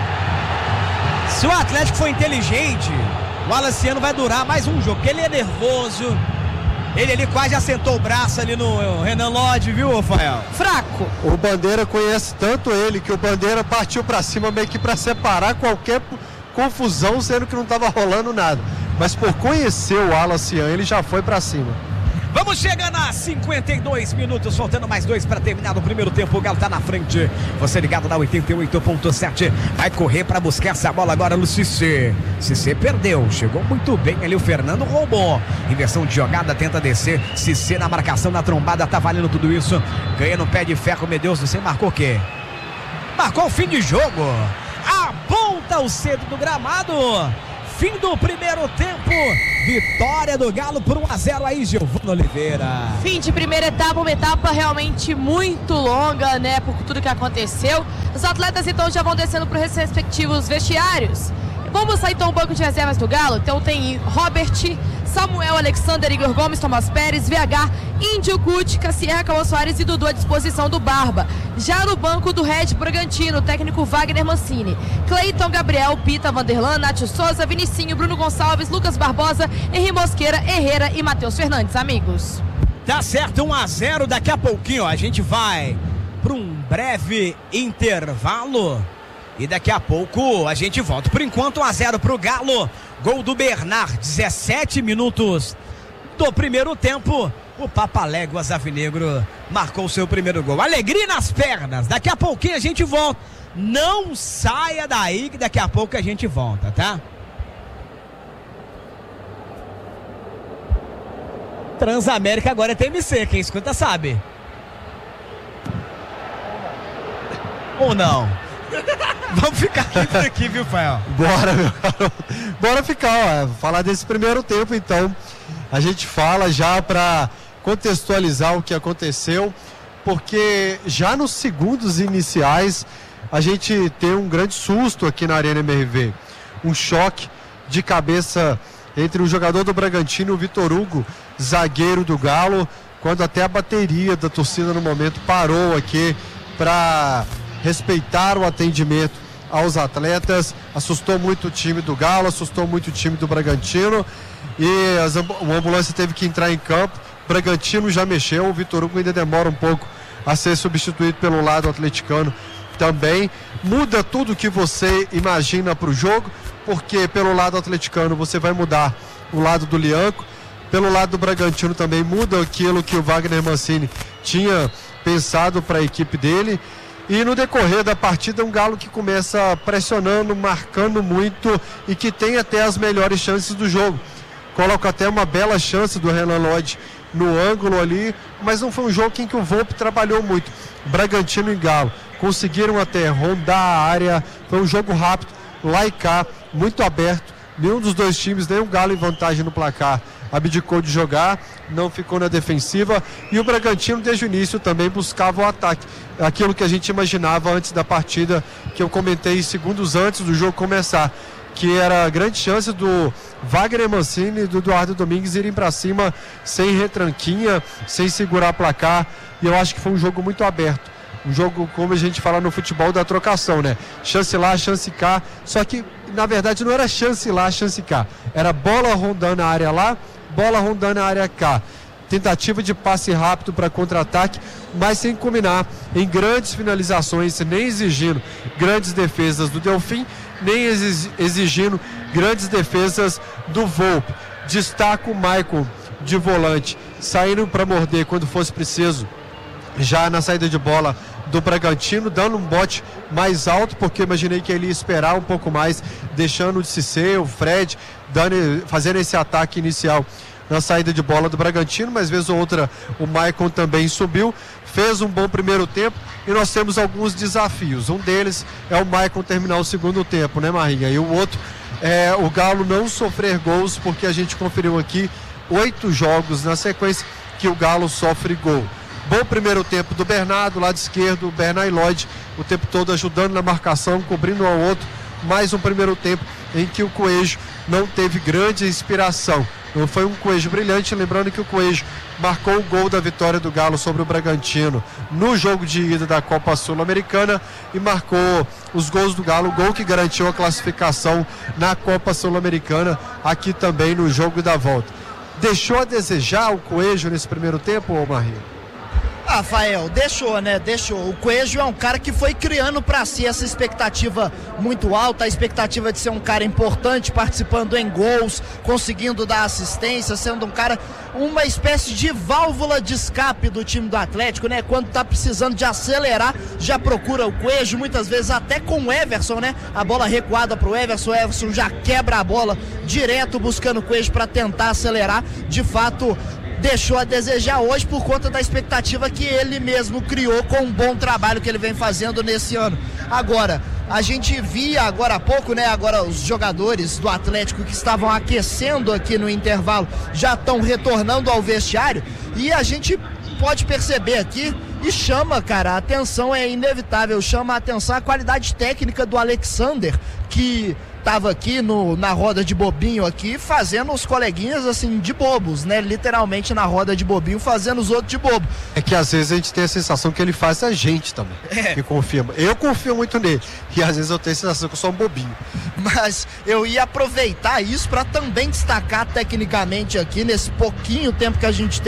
Se o Atlético for inteligente, o Alaciano vai durar mais um jogo, porque ele é nervoso. Ele ali quase assentou o braço ali no Renan Lodge, viu, Rafael? Fraco. O Bandeira conhece tanto ele que o Bandeira partiu pra cima meio que pra separar qualquer confusão, sendo que não tava rolando nada. Mas por conhecer o Wallace Ian, ele já foi pra cima. Vamos chegando a 52 minutos, faltando mais 2 para terminar no primeiro tempo. O Galo tá na frente. Você ligado na 88.7. Vai correr para buscar essa bola agora no Cissé. Cissé perdeu. Chegou muito bem ali. O Fernando roubou. Inversão de jogada, tenta descer. Cissé na marcação, na trombada. Tá valendo tudo isso. Ganha no pé de ferro. Meu Deus, você marcou o quê? Marcou o fim de jogo. Aponta o centro do gramado. Fim do primeiro tempo, vitória do Galo por 1-0 aí, Giovana Oliveira. Fim de primeira etapa, uma etapa realmente muito longa, né, por tudo que aconteceu. Os atletas então já vão descendo para os respectivos vestiários. Vamos sair então o banco de reservas do Galo. Então tem Robert, Samuel, Alexander, Igor Gomes, Tomás Pérez, VH, Índio, Cutica, Sierra, Cauã Soares e Dudu à disposição do Barba. Já no banco do Red Bragantino, o técnico Wagner Mancini, Cleiton, Gabriel, Pita, Vanderlan, Nátio Souza, Vinicinho, Bruno Gonçalves, Lucas Barbosa, Henri Mosqueira, Herrera e Matheus Fernandes, amigos. Tá certo, 1-0, daqui a pouquinho ó, a gente vai para um breve intervalo. E daqui a pouco a gente volta. Por enquanto 1-0 pro Galo. Gol do Bernard, 17 minutos do primeiro tempo. O Papaléguas Avinegro marcou o seu primeiro gol. Alegria nas pernas. Daqui a pouquinho a gente volta. Não saia daí que daqui a pouco a gente volta, tá? Transamérica agora é TMC. Quem escuta sabe. Ou não? Vamos ficar aqui por aqui, viu, Fael? Bora, meu garoto. Bora ficar, ó. Falar desse primeiro tempo, então. A gente fala já para contextualizar o que aconteceu, porque já nos segundos iniciais a gente tem um grande susto aqui na Arena MRV. Um choque de cabeça entre o jogador do Bragantino e o Vitor Hugo, zagueiro do Galo, quando até a bateria da torcida no momento parou aqui para respeitar o atendimento aos atletas. Assustou muito o time do Galo, assustou muito o time do Bragantino e a ambulância teve que entrar em campo. O Bragantino já mexeu, o Vitor Hugo ainda demora um pouco a ser substituído pelo lado atleticano também. Muda tudo que você imagina para o jogo, porque pelo lado atleticano você vai mudar o lado do Lianco, pelo lado do Bragantino também muda aquilo que o Wagner Mancini tinha pensado para a equipe dele. E no decorrer da partida, um Galo que começa pressionando, marcando muito e que tem até as melhores chances do jogo. Coloca até uma bela chance do Renan Lodge no ângulo ali, mas não foi um jogo em que o Volpe trabalhou muito. Bragantino e Galo conseguiram até rondar a área, foi um jogo rápido, lá e cá, muito aberto. Nenhum dos dois times, nem o Galo em vantagem no placar, abdicou de jogar, não ficou na defensiva, e o Bragantino desde o início também buscava o ataque, aquilo que a gente imaginava antes da partida, que eu comentei segundos antes do jogo começar, que era a grande chance do Wagner Mancini e do Eduardo Domingues irem para cima sem retranquinha, sem segurar placar, e eu acho que foi um jogo muito aberto, um jogo como a gente fala no futebol da trocação, né? Chance lá, chance cá, só que na verdade não era chance lá, chance cá, era bola rondando a área lá, bola rondando a área cá, tentativa de passe rápido para contra-ataque, mas sem combinar em grandes finalizações, nem exigindo grandes defesas do Delfim, nem exigindo grandes defesas do Volpe. Destaca o Maicon de volante, saindo para morder quando fosse preciso, já na saída de bola do Bragantino, dando um bote mais alto, porque imaginei que ele ia esperar um pouco mais, deixando o Cissé, o Fred, fazendo esse ataque inicial na saída de bola do Bragantino, mas vez ou outra o Maicon também subiu, fez um bom primeiro tempo e nós temos alguns desafios. Um deles é o Maicon terminar o segundo tempo, né, Marinha? E o outro é o Galo não sofrer gols, porque a gente conferiu aqui 8 jogos na sequência que o Galo sofre gol. Bom primeiro tempo do Bernardo, lado esquerdo, Bernard Lloyd, o tempo todo ajudando na marcação, cobrindo um ao outro. Mais um primeiro tempo em que o Coelho não teve grande inspiração. Não foi um Coelho brilhante, lembrando que o Coelho marcou o gol da vitória do Galo sobre o Bragantino no jogo de ida da Copa Sul-Americana e marcou os gols do Galo, o gol que garantiu a classificação na Copa Sul-Americana, aqui também no jogo da volta. deixou a desejar o Coelho nesse primeiro tempo, ô Marinho? Rafael, deixou, né? Deixou. O Coelho é um cara que foi criando para si essa expectativa muito alta, a expectativa de ser um cara importante, participando em gols, conseguindo dar assistência, sendo um cara, uma espécie de válvula de escape do time do Atlético, né? Quando tá precisando de acelerar, já procura o Coelho, muitas vezes até com o Everson, né? A bola recuada pro Everson, o Everson já quebra a bola direto buscando o Coelho para tentar acelerar. De fato, deixou a desejar hoje por conta da expectativa que ele mesmo criou com um bom trabalho que ele vem fazendo nesse ano. Agora, a gente via agora há pouco, né? Agora os jogadores do Atlético que estavam aquecendo aqui no intervalo já estão retornando ao vestiário e a gente pode perceber aqui e chama, cara, a atenção é inevitável, chama a atenção a qualidade técnica do Alexander, que estava aqui na roda de bobinho aqui, fazendo os coleguinhas assim de bobos, né? Literalmente na roda de bobinho, fazendo os outros de bobo. É que às vezes a gente tem a sensação que ele faz a gente também, que confirma. Eu confio muito nele, e às vezes eu tenho a sensação que eu sou um bobinho. Mas eu ia aproveitar isso para também destacar tecnicamente aqui, nesse pouquinho tempo que a gente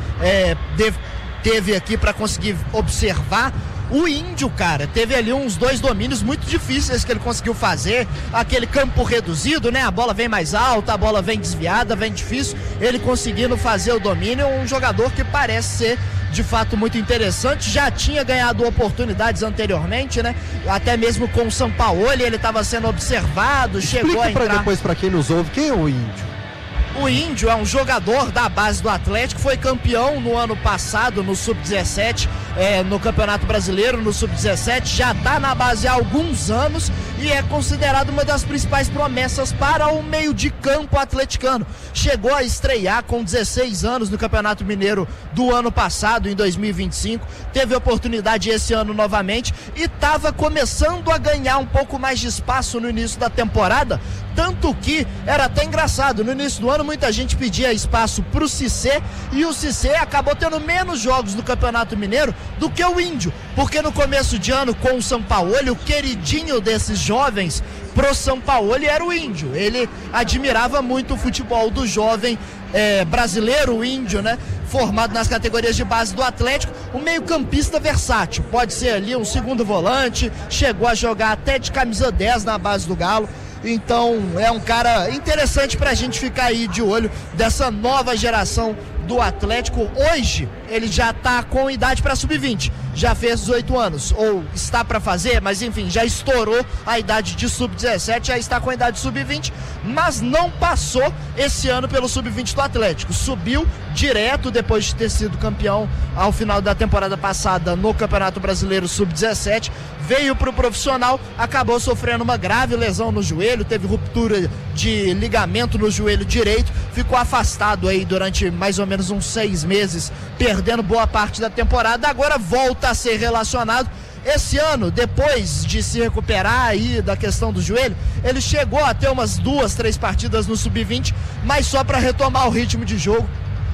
teve aqui para conseguir observar. O Índio, cara, teve ali uns 2 domínios muito difíceis que ele conseguiu fazer, aquele campo reduzido, né, a bola vem mais alta, a bola vem desviada, vem difícil, ele conseguindo fazer o domínio, um jogador que parece ser de fato muito interessante, já tinha ganhado oportunidades anteriormente, né, até mesmo com o Sampaoli, ele estava sendo observado, chegou a entrar... Explica depois para quem nos ouve, quem é o Índio? O Índio é um jogador da base do Atlético, foi campeão no ano passado no Sub-17, no Campeonato Brasileiro, no Sub-17, já está na base há alguns anos e é considerado uma das principais promessas para o meio de campo atleticano. Chegou a estrear com 16 anos no Campeonato Mineiro do ano passado, em 2025, teve oportunidade esse ano novamente e estava começando a ganhar um pouco mais de espaço no início da temporada, tanto que era até engraçado, no início do ano muita gente pedia espaço pro Cissé e o Cissé acabou tendo menos jogos no Campeonato Mineiro do que o Índio, porque no começo de ano com o Sampaoli, o queridinho desses jovens pro Sampaoli era o Índio, ele admirava muito o futebol do jovem brasileiro, o Índio, né? Formado nas categorias de base do Atlético, um meio-campista versátil, pode ser ali um segundo volante, chegou a jogar até de camisa 10 na base do Galo. Então é um cara interessante pra gente ficar aí de olho dessa nova geração do Atlético. Hoje ele já tá com idade para sub-20, já fez 18 anos, ou está para fazer, mas enfim, já estourou a idade de sub-17, já está com a idade de sub-20, mas não passou esse ano pelo sub-20 do Atlético, subiu direto depois de ter sido campeão ao final da temporada passada no Campeonato Brasileiro sub-17, veio pro profissional, acabou sofrendo uma grave lesão no joelho, teve ruptura de ligamento no joelho direito, ficou afastado aí durante mais ou menos uns 6 meses, perdendo boa parte da temporada, agora volta a ser relacionado. Esse ano, depois de se recuperar aí da questão do joelho, ele chegou a ter umas 2, 3 partidas no sub-20, mas só para retomar o ritmo de jogo,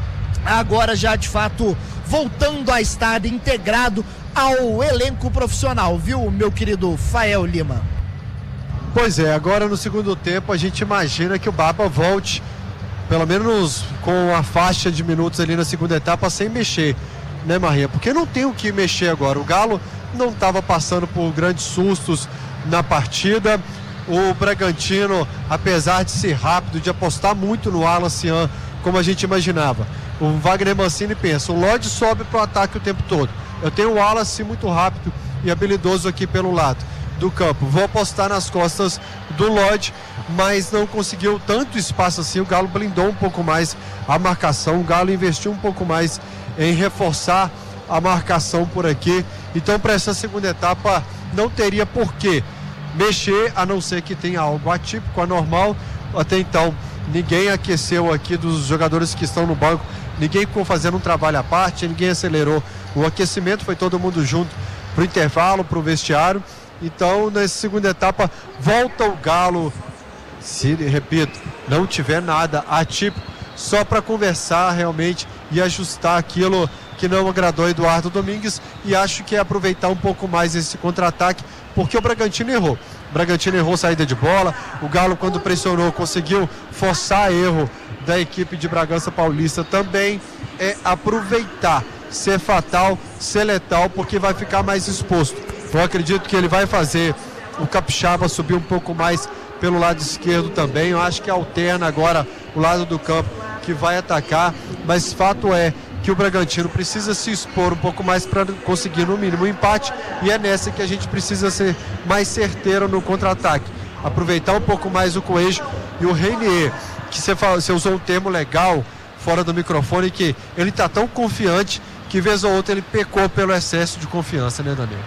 agora já de fato voltando a estar integrado ao elenco profissional, viu, meu querido Fael Lima? Pois é, agora no segundo tempo a gente imagina que o Baba volte, pelo menos com a faixa de minutos ali na segunda etapa, sem mexer, né, Maria? Porque não tem o que mexer agora. O Galo não estava passando por grandes sustos na partida. O Bragantino, apesar de ser rápido, de apostar muito no Alan Cian, como a gente imaginava, o Wagner Mancini pensa, o Lodge sobe para o ataque o tempo todo. Eu tenho o Wallace muito rápido e habilidoso aqui pelo lado do campo. Vou apostar nas costas do Lodge, mas não conseguiu tanto espaço assim. O Galo blindou um pouco mais a marcação. O Galo investiu um pouco mais em reforçar a marcação por aqui. Então, para essa segunda etapa, não teria por que mexer, a não ser que tenha algo atípico, anormal. Até então, ninguém aqueceu aqui dos jogadores que estão no banco. Ninguém ficou fazendo um trabalho à parte, ninguém acelerou o aquecimento, foi todo mundo junto para o intervalo, para o vestiário. Então, nessa segunda etapa, volta o Galo, se, repito, não tiver nada atípico, só para conversar realmente e ajustar aquilo que não agradou Eduardo Domingues, e acho que é aproveitar um pouco mais esse contra-ataque porque o Bragantino errou. O Bragantino errou saída de bola, o Galo, quando pressionou, conseguiu forçar erro da equipe de Bragança Paulista. Também é aproveitar, ser fatal, ser letal, porque vai ficar mais exposto. Eu acredito que ele vai fazer o Capixaba subir um pouco mais pelo lado esquerdo também. Eu acho que alterna agora o lado do campo que vai atacar, mas fato é que o Bragantino precisa se expor um pouco mais para conseguir no mínimo um empate, e é nessa que a gente precisa ser mais certeiro no contra-ataque, aproveitar um pouco mais o Coelho e o Reinier, que você usou um termo legal fora do microfone, que ele está tão confiante que vez ou outra ele pecou pelo excesso de confiança, né, Daniel?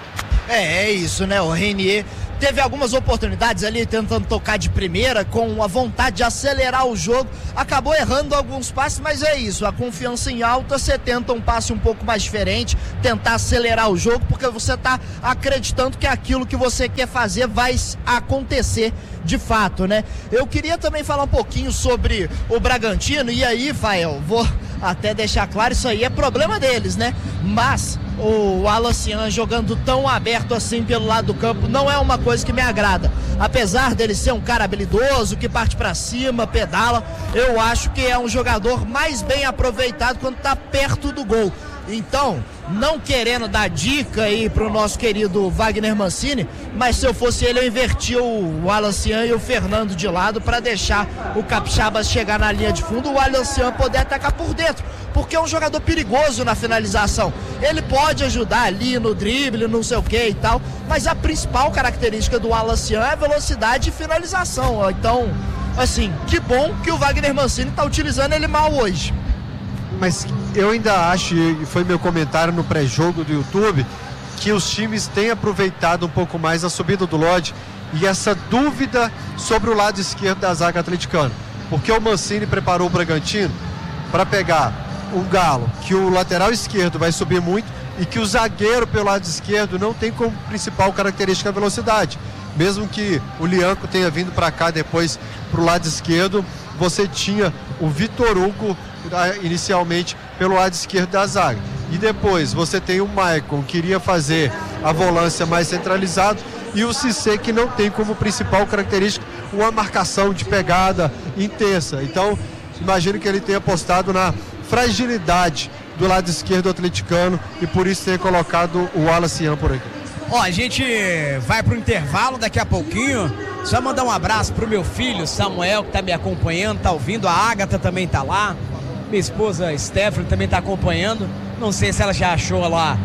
É isso, né? O Reinier teve algumas oportunidades ali tentando tocar de primeira, com a vontade de acelerar o jogo, acabou errando alguns passes, mas é isso, a confiança em alta, você tenta um passe um pouco mais diferente, tentar acelerar o jogo, porque você está acreditando que aquilo que você quer fazer vai acontecer de fato, né? Eu queria também falar um pouquinho sobre o Bragantino, e aí, Fael, vou até deixar claro, isso aí é problema deles, né? Mas o Alacian jogando tão aberto assim pelo lado do campo não é uma coisa que me agrada. Apesar dele ser um cara habilidoso, que parte pra cima, pedala, eu acho que é um jogador mais bem aproveitado quando tá perto do gol. Então, não querendo dar dica aí pro nosso querido Wagner Mancini, mas se eu fosse ele, eu invertia o Alacian e o Fernando de lado para deixar o Capixaba chegar na linha de fundo, o Alacian poder atacar por dentro, porque é um jogador perigoso na finalização. Ele pode ajudar ali no drible, não sei o que e tal, mas a principal característica do Alacian é velocidade e finalização. Então, assim, que bom que o Wagner Mancini tá utilizando ele mal hoje. Mas eu ainda acho, e foi meu comentário no pré-jogo do YouTube, que os times têm aproveitado um pouco mais a subida do Lodge e essa dúvida sobre o lado esquerdo da zaga atleticana. Porque o Mancini preparou o Bragantino para pegar um Galo, que o lateral esquerdo vai subir muito e que o zagueiro pelo lado esquerdo não tem como principal característica a velocidade. Mesmo que o Lianco tenha vindo para cá depois para o lado esquerdo, você tinha o Vitor Hugo inicialmente pelo lado esquerdo da zaga. E depois você tem o Maicon, que iria fazer a volância mais centralizado, e o Cissé, que não tem como principal característica uma marcação de pegada intensa. Então, imagino que ele tenha apostado na fragilidade do lado esquerdo atleticano e por isso tenha colocado o Alacian por aqui. Ó, a gente vai pro intervalo daqui a pouquinho. Só mandar um abraço pro meu filho Samuel, que tá me acompanhando, tá ouvindo. A Ágata também tá lá. Minha esposa Stephanie também tá acompanhando. Não sei se ela já achou lá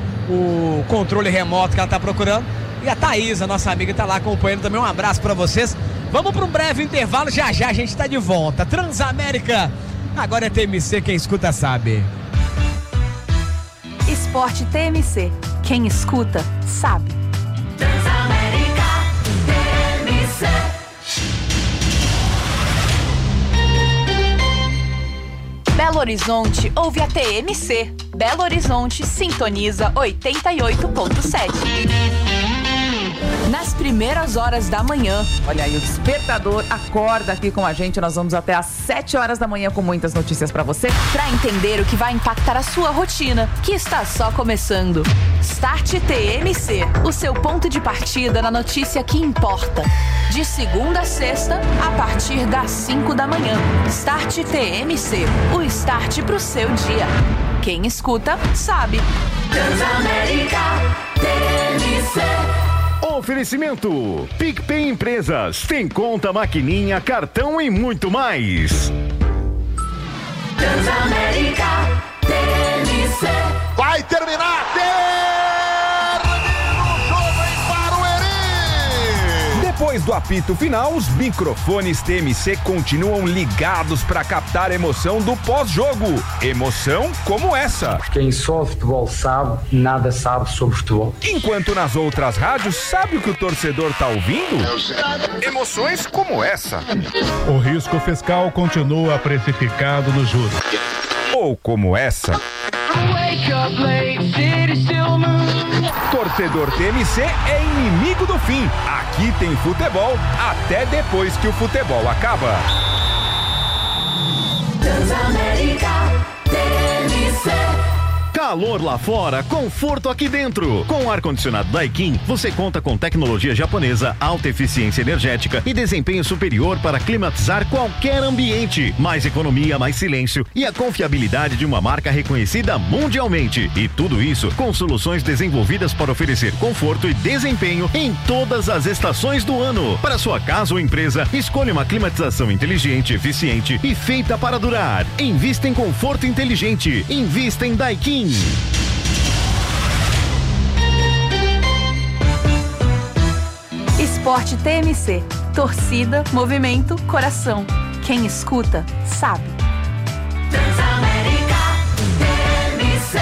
o controle remoto que ela tá procurando. E a Thaísa, nossa amiga, tá lá acompanhando também. Um abraço pra vocês. Vamos pra um breve intervalo, já já a gente tá de volta. Transamérica, agora é TMC, quem escuta sabe. Esporte TMC, quem escuta sabe. Transamérica TMC. Belo Horizonte ouve a TMC. Belo Horizonte sintoniza 88.7. Nas primeiras horas da manhã. Olha aí, o Despertador acorda aqui com a gente. Nós vamos até às 7 horas da manhã com muitas notícias pra você. Pra entender o que vai impactar a sua rotina, que está só começando. Start TMC, o seu ponto de partida na notícia que importa. De segunda a sexta, a partir das 5 da manhã. Start TMC, o start pro seu dia. Quem escuta, sabe. Transamérica TMC. Oferecimento PicPay Empresas, tem conta, maquininha, cartão e muito mais. Transamérica TMC. Vai terminar, termina o jogo em Barueri. Depois do apito final, os microfones TMC continuam ligados para captar a emoção do pós-jogo. Emoção como essa. Quem só futebol sabe, nada sabe sobre futebol. Enquanto nas outras rádios, sabe o que o torcedor tá ouvindo? Emoções como essa. O risco fiscal continua precificado nos juros. Ou como essa. Torcedor TMC é inimigo do fim. Aqui tem futebol até depois que o futebol acaba. Transamérica TMC. Calor lá fora, conforto aqui dentro. Com o ar-condicionado Daikin, você conta com tecnologia japonesa, alta eficiência energética e desempenho superior para climatizar qualquer ambiente. Mais economia, mais silêncio e a confiabilidade de uma marca reconhecida mundialmente. E tudo isso com soluções desenvolvidas para oferecer conforto e desempenho em todas as estações do ano. Para sua casa ou empresa, escolha uma climatização inteligente, eficiente e feita para durar. Invista em conforto inteligente. Invista em Daikin. Esporte TMC. Torcida, movimento, coração. Quem escuta, sabe. Transamérica TMC.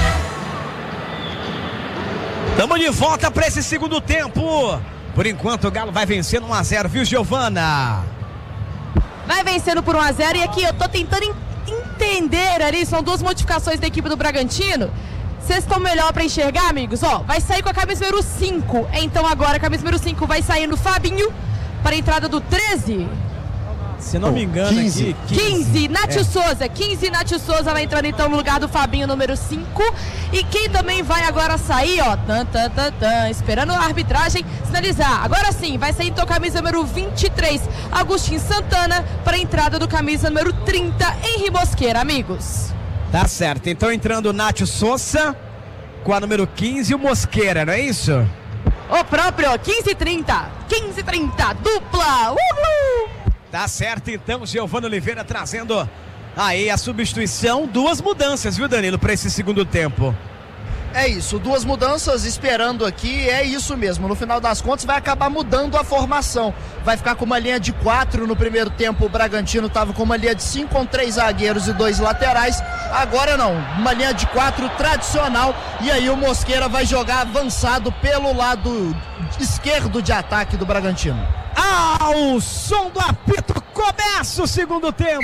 Tamo de volta para esse segundo tempo. Por enquanto o Galo vai vencendo 1-0, viu, Giovana? Vai vencendo por 1-0 e aqui eu tô tentando entender ali, são duas modificações da equipe do Bragantino. Vocês estão melhor para enxergar, amigos? Ó, vai sair com a camisa número 5. Então agora a camisa número 5 vai sair no Fabinho para a entrada do 13. Se não me engano, 15. 15, Nátio Souza. 15, Nátio Souza vai entrando então no lugar do Fabinho, número 5. E quem também vai agora sair, ó, esperando a arbitragem sinalizar. Agora sim, vai sair então camisa número 23, Agostinho Santana, para a entrada do camisa número 30, Henri Mosqueira, amigos. Tá certo, então entrando o Nátio Souza com a número 15 e o Mosqueira, não é isso? O próprio, 15-30, dupla, uhul! Tá certo, então, Giovana Oliveira trazendo aí a substituição, duas mudanças, viu, Danilo, para esse segundo tempo. É isso, duas mudanças esperando aqui, é isso mesmo. No final das contas vai acabar mudando a formação. Vai ficar com uma linha de 4 no primeiro tempo. O Bragantino estava com uma linha de 5 com 3 zagueiros e 2 laterais. Agora não, uma linha de 4 tradicional. E aí o Mosqueira vai jogar avançado pelo lado esquerdo de ataque do Bragantino. Ao som do apito, começa o segundo tempo.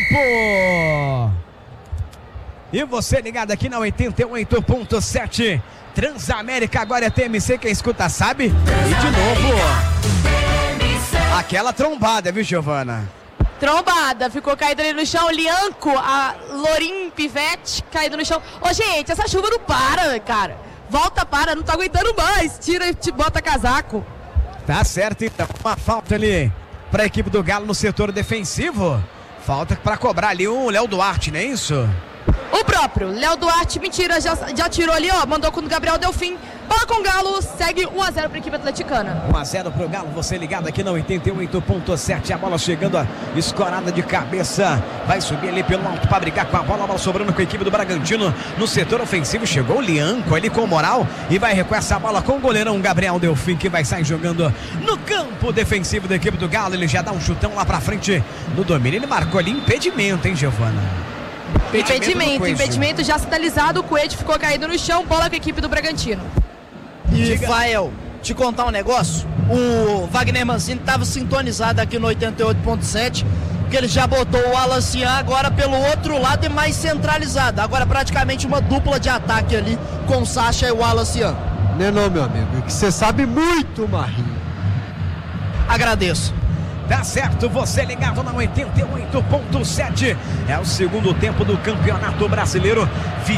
E você ligado aqui na 88.7 Transamérica, agora é TMC, quem escuta sabe. E de novo, aquela trombada, viu, Giovana? Trombada, ficou caído ali no chão, Lianco, a Lorim Pivete, caído no chão. Ô, gente, essa chuva não para, cara. Volta, para, não tá aguentando mais. Tira e te bota casaco. Tá certo, então, uma falta ali pra equipe do Galo no setor defensivo. Falta pra cobrar ali o Léo Duarte, não é isso? O próprio Léo Duarte, mentira, já tirou ali, ó, mandou com o Gabriel Delfim. Bola com o Galo, segue 1-0 para a equipe atleticana. 1-0 para o Galo, você ligado aqui na 88.7, a bola chegando, escorada de cabeça, vai subir ali pelo alto para brigar com a bola sobrando com a equipe do Bragantino. No setor ofensivo chegou o Lianco ali com moral e vai recuar essa bola com o goleirão Gabriel Delfim, que vai sair jogando no campo defensivo da equipe do Galo. Ele já dá um chutão lá para frente no domínio, ele marcou ali impedimento, hein, Giovana? Impedimento já sinalizado, o Coelho ficou caído no chão, bola com a equipe do Bragantino. E Fael, te contar um negócio, o Wagner Mancini estava sintonizado aqui no 88.7, porque ele já botou o Alacian agora pelo outro lado e mais centralizado, agora praticamente uma dupla de ataque ali com o Sacha e o Alacian. Não, meu amigo, que você sabe muito, Marinho. Agradeço. Tá certo, você ligado na 88.7. É o segundo tempo do Campeonato Brasileiro,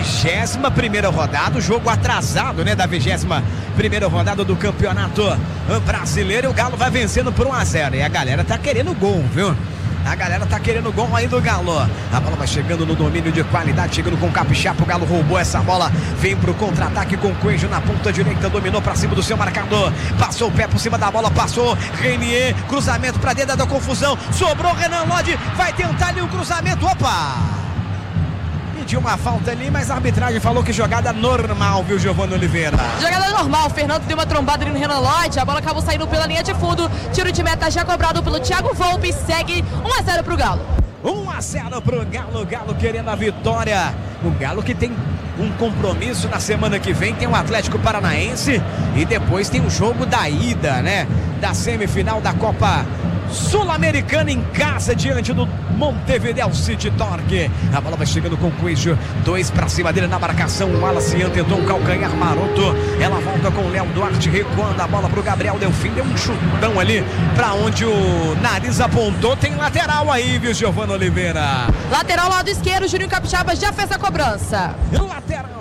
21ª rodada, o jogo atrasado, né, da 21ª rodada do Campeonato Brasileiro. E o Galo vai vencendo por 1-0. E a galera tá querendo gol, viu? A galera tá querendo gol aí do Galo. A bola vai chegando no domínio de qualidade, chegando com o Capixaba. O Galo roubou essa bola, vem pro contra-ataque com o Coelho na ponta direita, dominou pra cima do seu marcador, passou o pé por cima da bola, passou Renier, cruzamento pra dentro da confusão, sobrou Renan Lodge, vai tentar ali o cruzamento, opa! Pediu uma falta ali, mas a arbitragem falou que jogada normal, viu, Giovana Oliveira? Jogada normal, o Fernando deu uma trombada ali no Renan Lodge, a bola acabou saindo pela linha de fundo, tiro de meta já cobrado pelo Thiago Volpe, segue 1-0 pro Galo. 1-0 pro Galo, Galo querendo a vitória. O Galo que tem um compromisso na semana que vem, tem o Atlético Paranaense e depois tem o jogo da ida, né, da semifinal da Copa Sul-Americana em casa diante do Montevideo City Torque. A bola vai chegando com o Coelho, 2 pra cima dele na marcação. O Alacian tentou um calcanhar maroto. Ela volta com o Léo Duarte recuando a bola pro Gabriel Delfim. Deu um chutão ali pra onde o nariz apontou. Tem lateral aí, viu, Giovana Oliveira? Lateral lado esquerdo, Juninho Capixaba já fez a cobrança. Lateral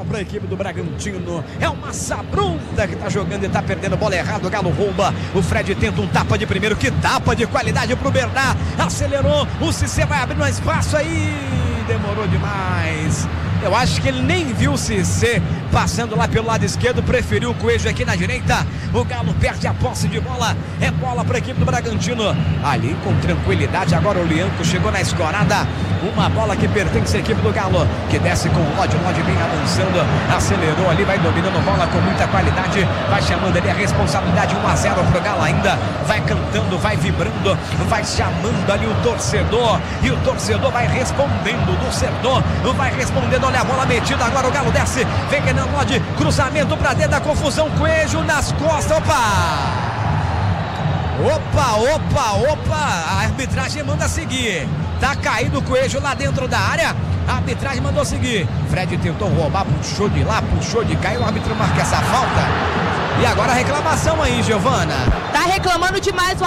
para a equipe do Bragantino. É uma sabrunda que tá jogando e tá perdendo bola errada. O Galo rouba. O Fred tenta um tapa de primeiro. Que tapa de qualidade pro Bernard. Acelerou. O Cissé vai abrir um espaço aí. Demorou demais. Eu acho que ele nem viu o Cissé passando lá pelo lado esquerdo, preferiu o Coelho aqui na direita. O Galo perde a posse de bola, é bola para a equipe do Bragantino, ali com tranquilidade. Agora o Lianco chegou na escorada, uma bola que pertence à equipe do Galo, que desce com o Lodge vem avançando, acelerou ali, vai dominando bola com muita qualidade, vai chamando ali a responsabilidade. 1-0 pro Galo ainda, vai cantando, vai vibrando, vai chamando ali o torcedor, e o torcedor vai respondendo, o torcedor vai respondendo. Olha a bola metida, agora o Galo desce, vem Kenan Lodge, cruzamento pra dentro da confusão, Coelho nas costas, opa, a arbitragem manda seguir, tá caído o Coelho lá dentro da área, a arbitragem mandou seguir, Fred tentou roubar, puxou de lá, puxou de cá, e o árbitro marca essa falta, e agora a reclamação aí, Giovana. Tá reclamando demais o